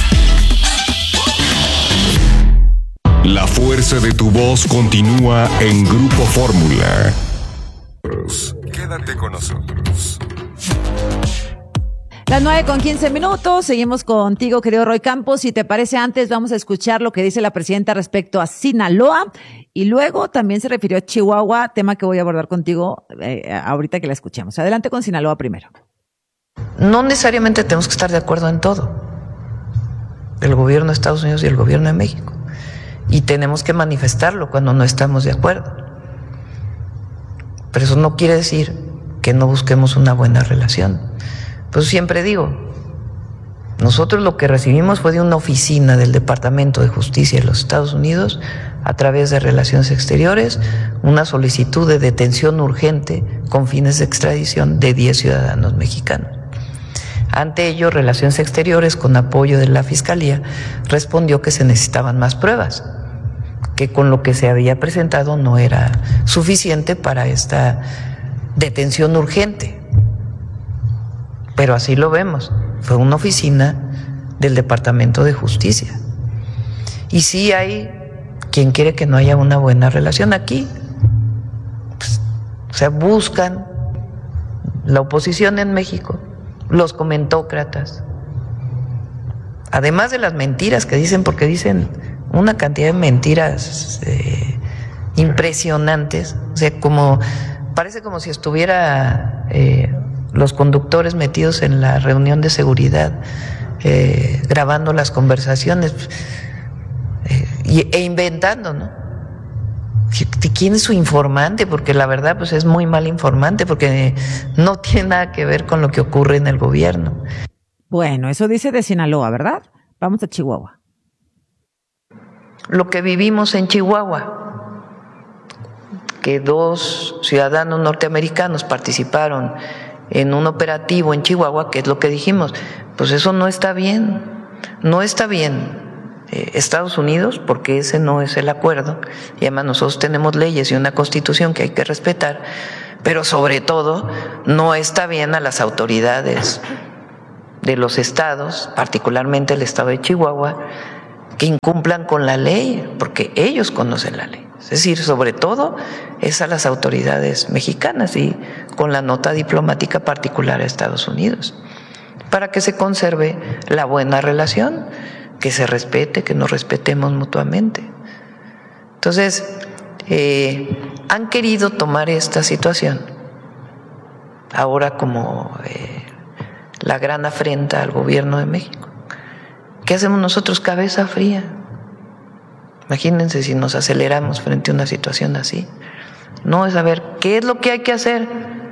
La fuerza de tu voz continúa en Grupo Fórmula. Quédate con nosotros. Las nueve con quince minutos, seguimos contigo, querido Roy Campos. Si te parece, antes vamos a escuchar lo que dice la presidenta respecto a Sinaloa y luego también se refirió a Chihuahua, tema que voy a abordar contigo eh, ahorita que la escuchemos. Adelante con Sinaloa primero. No necesariamente tenemos que estar de acuerdo en todo, el gobierno de Estados Unidos y el gobierno de México, y tenemos que manifestarlo cuando no estamos de acuerdo. Pero eso no quiere decir que no busquemos una buena relación. Pues siempre digo, nosotros lo que recibimos fue de una oficina del Departamento de Justicia de los Estados Unidos, a través de Relaciones Exteriores, una solicitud de detención urgente con fines de extradición de diez ciudadanos mexicanos. Ante ello, Relaciones Exteriores, con apoyo de la Fiscalía, respondió que se necesitaban más pruebas, que con lo que se había presentado no era suficiente para esta detención urgente. Pero así lo vemos, fue una oficina del Departamento de Justicia. Y sí hay quien quiere que no haya una buena relación aquí. Pues, o sea, buscan la oposición en México, los comentócratas. Además de las mentiras que dicen, porque dicen una cantidad de mentiras eh, impresionantes. O sea, como parece como si estuviera eh, los conductores metidos en la reunión de seguridad, eh, grabando las conversaciones eh, y, e inventando, ¿no? ¿Quién es su informante? Porque la verdad pues es muy mal informante, porque no tiene nada que ver con lo que ocurre en el gobierno. Bueno, eso dice de Sinaloa, ¿verdad? Vamos a Chihuahua. Lo que vivimos en Chihuahua, que dos ciudadanos norteamericanos participaron en un operativo en Chihuahua, que es lo que dijimos, pues eso no está bien, no está bien. eh, Estados Unidos, porque ese no es el acuerdo, y además nosotros tenemos leyes y una constitución que hay que respetar, pero sobre todo no está bien a las autoridades de los estados, particularmente el estado de Chihuahua, que incumplan con la ley, porque ellos conocen la ley. Es decir, sobre todo es a las autoridades mexicanas y con la nota diplomática particular a Estados Unidos, para que se conserve la buena relación, que se respete, que nos respetemos mutuamente. Entonces, eh, han querido tomar esta situación ahora como eh, la gran afrenta al gobierno de México. ¿Qué hacemos nosotros? Cabeza fría. Imagínense si nos aceleramos frente a una situación así. No, es saber qué es lo que hay que hacer,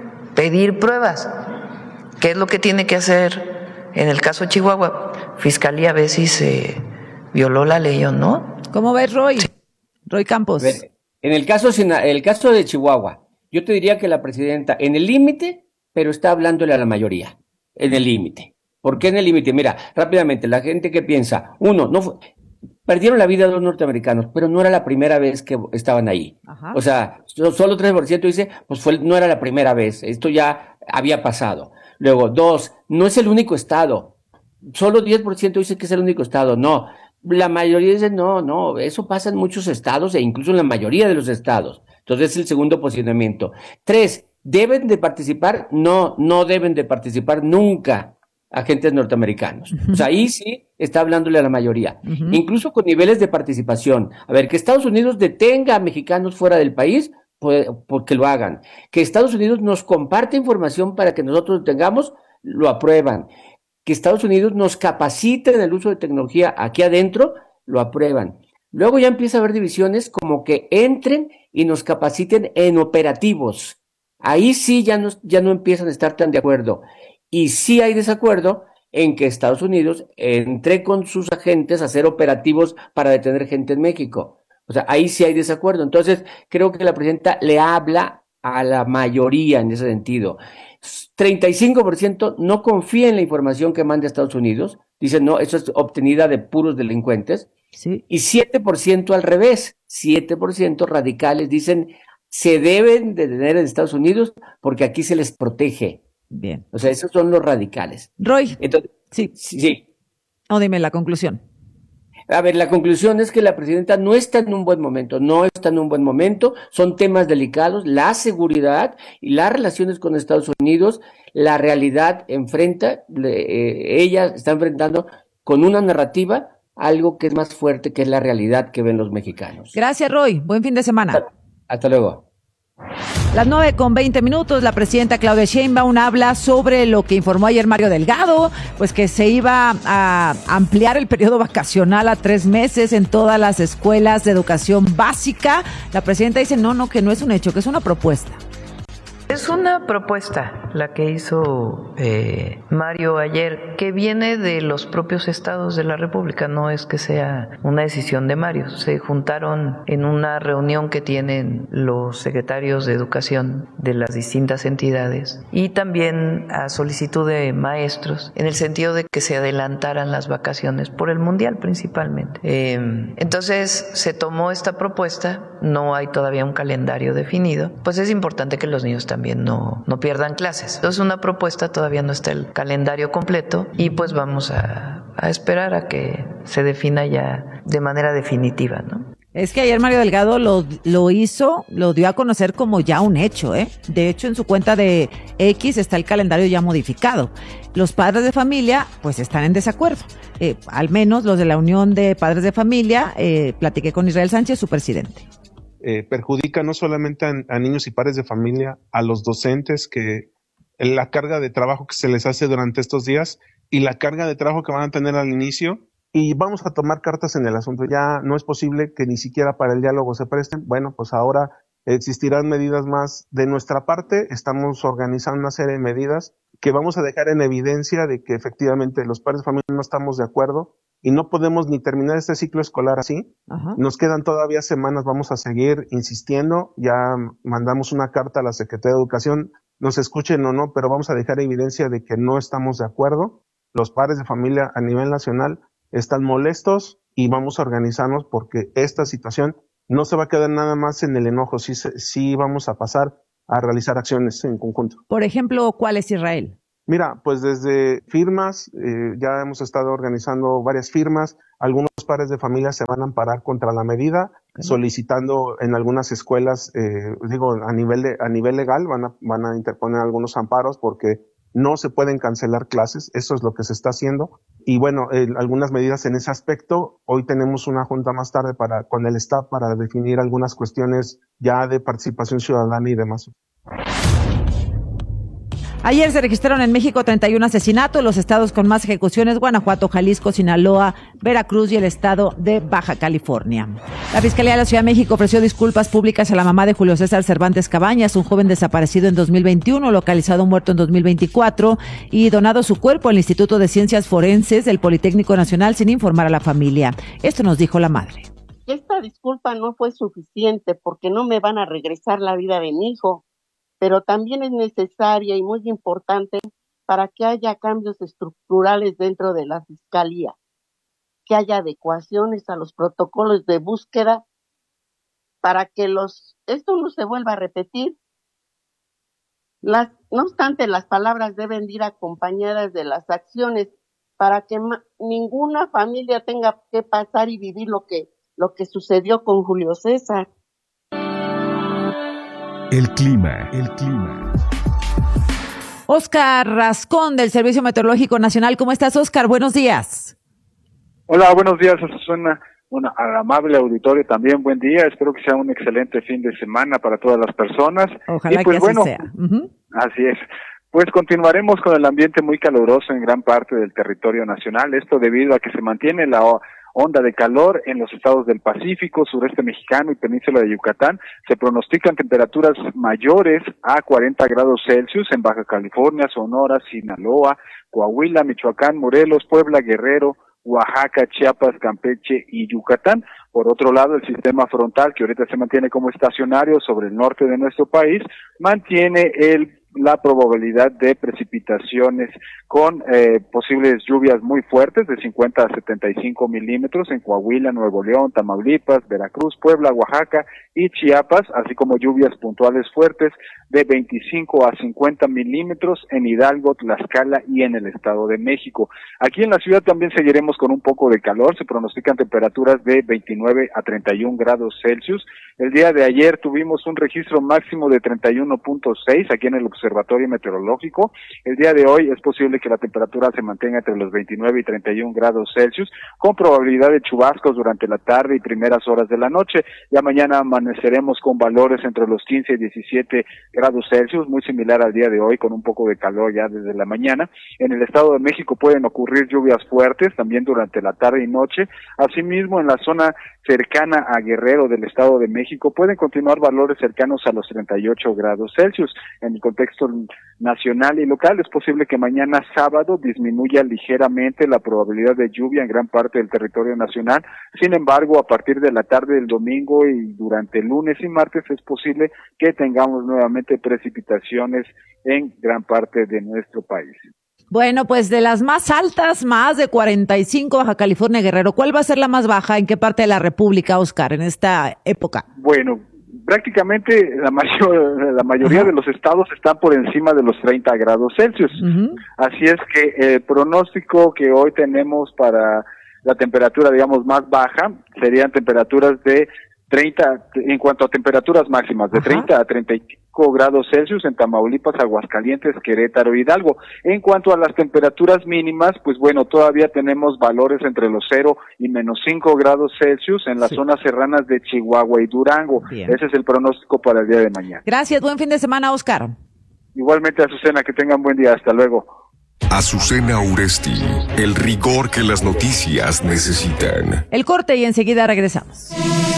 pedir pruebas. ¿Qué es lo que tiene que hacer en el caso de Chihuahua? Fiscalía ve si se violó la ley o no. ¿Cómo ves, Roy? Roy Campos. En el caso, en el caso de Chihuahua, yo te diría que la presidenta, en el límite, pero está hablándole a la mayoría. En el límite. ¿Por qué en el límite? Mira, rápidamente, la gente que piensa, uno, no fue, perdieron la vida dos norteamericanos, pero no era la primera vez que estaban ahí. Ajá. O sea, solo tres por ciento dice, pues fue, no era la primera vez, esto ya había pasado. Luego, dos, no es el único estado. Solo diez por ciento dice que es el único estado. No, la mayoría dice, no, no, eso pasa en muchos estados e incluso en la mayoría de los estados. Entonces es el segundo posicionamiento. Tres, ¿deben de participar? No, no deben de participar nunca agentes norteamericanos. Uh-huh. O sea, ahí sí está hablándole a la mayoría. Uh-huh. Incluso con niveles de participación. A ver, que Estados Unidos detenga a mexicanos fuera del país, pues, porque lo hagan. Que Estados Unidos nos comparte información para que nosotros tengamos, lo aprueban. Que Estados Unidos nos capacite en el uso de tecnología aquí adentro, lo aprueban. Luego ya empieza a haber divisiones como que entren y nos capaciten en operativos. Ahí sí ya no, ya no empiezan a estar tan de acuerdo. Y sí hay desacuerdo en que Estados Unidos entre con sus agentes a hacer operativos para detener gente en México. O sea, ahí sí hay desacuerdo. Entonces, creo que la presidenta le habla a la mayoría en ese sentido. treinta y cinco por ciento no confía en la información que manda Estados Unidos. Dicen, no, eso es obtenida de puros delincuentes. Sí. Y siete por ciento al revés. siete por ciento radicales dicen, se deben de detener en Estados Unidos porque aquí se les protege. Bien. O sea, esos son los radicales. Roy. Entonces, sí. Sí. O dime la conclusión. A ver, la conclusión es que la presidenta no está en un buen momento, no está en un buen momento, son temas delicados, la seguridad y las relaciones con Estados Unidos, la realidad enfrenta, eh, ella está enfrentando con una narrativa algo que es más fuerte, que es la realidad que ven los mexicanos. Gracias, Roy. Buen fin de semana. Hasta, hasta luego. Las nueve con veinte minutos, la presidenta Claudia Sheinbaum habla sobre lo que informó ayer Mario Delgado, pues que se iba a ampliar el periodo vacacional a tres meses en todas las escuelas de educación básica. La presidenta dice, no, no, que no es un hecho, que es una propuesta. Es una propuesta la que hizo eh, Mario ayer, que viene de los propios estados de la República, no es que sea una decisión de Mario. Se juntaron en una reunión que tienen los secretarios de educación de las distintas entidades y también a solicitud de maestros, en el sentido de que se adelantaran las vacaciones por el Mundial principalmente. Eh, entonces se tomó esta propuesta, no hay todavía un calendario definido, pues es importante que los niños también también no, no pierdan clases. Entonces una propuesta, todavía no está el calendario completo y pues vamos a, a esperar a que se defina ya de manera definitiva, ¿no? Es que ayer Mario Delgado lo, lo hizo, lo dio a conocer como ya un hecho, ¿eh? De hecho, en su cuenta de X está el calendario ya modificado. Los padres de familia, pues, están en desacuerdo. Eh, al menos los de la Unión de Padres de Familia, eh, platiqué con Israel Sánchez, su presidente. Eh, perjudica no solamente a, a niños y padres de familia, a los docentes, que la carga de trabajo que se les hace durante estos días y la carga de trabajo que van a tener al inicio, y vamos a tomar cartas en el asunto. Ya no es posible que ni siquiera para el diálogo se presten. Bueno, pues ahora existirán medidas más de nuestra parte. Estamos organizando una serie de medidas que vamos a dejar en evidencia de que efectivamente los padres de familia no estamos de acuerdo y no podemos ni terminar este ciclo escolar así. Ajá. Nos quedan todavía semanas, vamos a seguir insistiendo. Ya mandamos una carta a la Secretaría de Educación, nos escuchen o no, pero vamos a dejar evidencia de que no estamos de acuerdo. Los padres de familia a nivel nacional están molestos y vamos a organizarnos porque esta situación no se va a quedar nada más en el enojo, sí, sí vamos a pasar a realizar acciones en conjunto. Por ejemplo, ¿cuál es Israel? Mira, pues desde firmas, eh, ya hemos estado organizando varias firmas, algunos padres de familia se van a amparar contra la medida, okay. solicitando en algunas escuelas, eh, digo, a nivel de, a nivel legal, van a, van a interponer algunos amparos porque no se pueden cancelar clases, eso es lo que se está haciendo. Y bueno, eh, algunas medidas en ese aspecto. Hoy tenemos una junta más tarde para con el staff para definir algunas cuestiones ya de participación ciudadana y demás. Ayer se registraron en México treinta y uno asesinatos, los estados con más ejecuciones, Guanajuato, Jalisco, Sinaloa, Veracruz y el estado de Baja California. La Fiscalía de la Ciudad de México ofreció disculpas públicas a la mamá de Julio César Cervantes Cabañas, un joven desaparecido en dos mil veintiuno, localizado muerto en dos mil veinticuatro y donado su cuerpo al Instituto de Ciencias Forenses del Politécnico Nacional sin informar a la familia. Esto nos dijo la madre. Esta disculpa no fue suficiente porque no me van a regresar la vida de mi hijo, pero también es necesaria y muy importante para que haya cambios estructurales dentro de la Fiscalía, que haya adecuaciones a los protocolos de búsqueda para que los esto no se vuelva a repetir. Las, no obstante, las palabras deben ir acompañadas de las acciones para que ma, ninguna familia tenga que pasar y vivir lo que, lo que sucedió con Julio César. El clima, el clima. Oscar Rascón del Servicio Meteorológico Nacional. ¿Cómo estás, Oscar? Buenos días. Hola, buenos días. Eso suena una, al amable auditorio también. Buen día. Espero que sea un excelente fin de semana para todas las personas. Ojalá y pues, que así bueno, sea. Uh-huh. Así es. Pues continuaremos con el ambiente muy caluroso en gran parte del territorio nacional. Esto debido a que se mantiene la onda de calor en los estados del Pacífico, sureste mexicano y península de Yucatán. Se pronostican temperaturas mayores a cuarenta grados Celsius en Baja California, Sonora, Sinaloa, Coahuila, Michoacán, Morelos, Puebla, Guerrero, Oaxaca, Chiapas, Campeche y Yucatán. Por otro lado, el sistema frontal, que ahorita se mantiene como estacionario sobre el norte de nuestro país, mantiene el la probabilidad de precipitaciones con eh, posibles lluvias muy fuertes de cincuenta a setenta y cinco milímetros en Coahuila, Nuevo León, Tamaulipas, Veracruz, Puebla, Oaxaca y Chiapas, así como lluvias puntuales fuertes de veinticinco a cincuenta milímetros en Hidalgo, Tlaxcala y en el Estado de México. Aquí en la ciudad también seguiremos con un poco de calor, se pronostican temperaturas de veintinueve a treinta y un grados Celsius. El día de ayer tuvimos un registro máximo de treinta y uno punto seis aquí en el Observatorio Meteorológico. El día de hoy es posible que la temperatura se mantenga entre los veintinueve y treinta y un grados Celsius, con probabilidad de chubascos durante la tarde y primeras horas de la noche. Ya mañana amaneceremos con valores entre los quince y diecisiete grados Celsius, muy similar al día de hoy, con un poco de calor ya desde la mañana. En el Estado de México pueden ocurrir lluvias fuertes también durante la tarde y noche. Asimismo, en la zona cercana a Guerrero del Estado de México pueden continuar valores cercanos a los treinta y ocho grados Celsius. En el contexto nacional y local es posible que mañana sábado disminuya ligeramente la probabilidad de lluvia en gran parte del territorio nacional. Sin embargo, a partir de la tarde del domingo y durante el lunes y martes es posible que tengamos nuevamente precipitaciones en gran parte de nuestro país. Bueno, pues de las más altas, más de cuarenta y cinco, Baja California, Guerrero. ¿Cuál va a ser la más baja? ¿En qué parte de la República, Oscar, en esta época? Bueno, prácticamente la, mayor, la mayoría uh-huh. de los estados están por encima de los treinta grados Celsius. Uh-huh. Así es que el pronóstico que hoy tenemos para la temperatura, digamos, más baja, serían temperaturas de treinta, en cuanto a temperaturas máximas, de Ajá. treinta a treinta y cinco grados Celsius en Tamaulipas, Aguascalientes, Querétaro, Hidalgo. En cuanto a las temperaturas mínimas, pues bueno, todavía tenemos valores entre los cero y menos cinco grados Celsius en las sí. zonas serranas de Chihuahua y Durango. Bien. Ese es el pronóstico para el día de mañana. Gracias, buen fin de semana, Oscar. Igualmente, Azucena, que tengan buen día, hasta luego. Azucena Uresti, el rigor que las noticias necesitan. El corte y enseguida regresamos.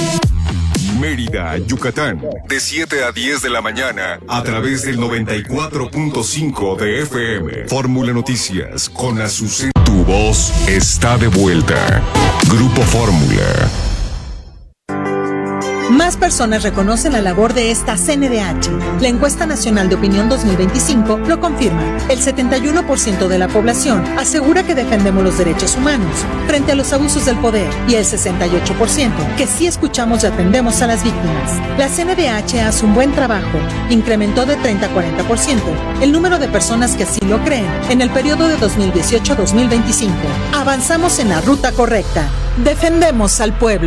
Mérida, Yucatán, de siete a diez de la mañana, a través del noventa y cuatro punto cinco de F M. Fórmula Noticias, con Azucena. Tu voz está de vuelta. Grupo Fórmula. Más personas reconocen la labor de esta C N D H. La encuesta nacional de opinión dos mil veinticinco lo confirma. El setenta y uno por ciento de la población asegura que defendemos los derechos humanos frente a los abusos del poder y el sesenta y ocho por ciento que sí escuchamos y atendemos a las víctimas. La C N D H hace un buen trabajo. Incrementó de treinta a cuarenta por ciento el número de personas que así lo creen en el periodo de dos mil dieciocho a dos mil veinticinco. Avanzamos en la ruta correcta. Defendemos al pueblo.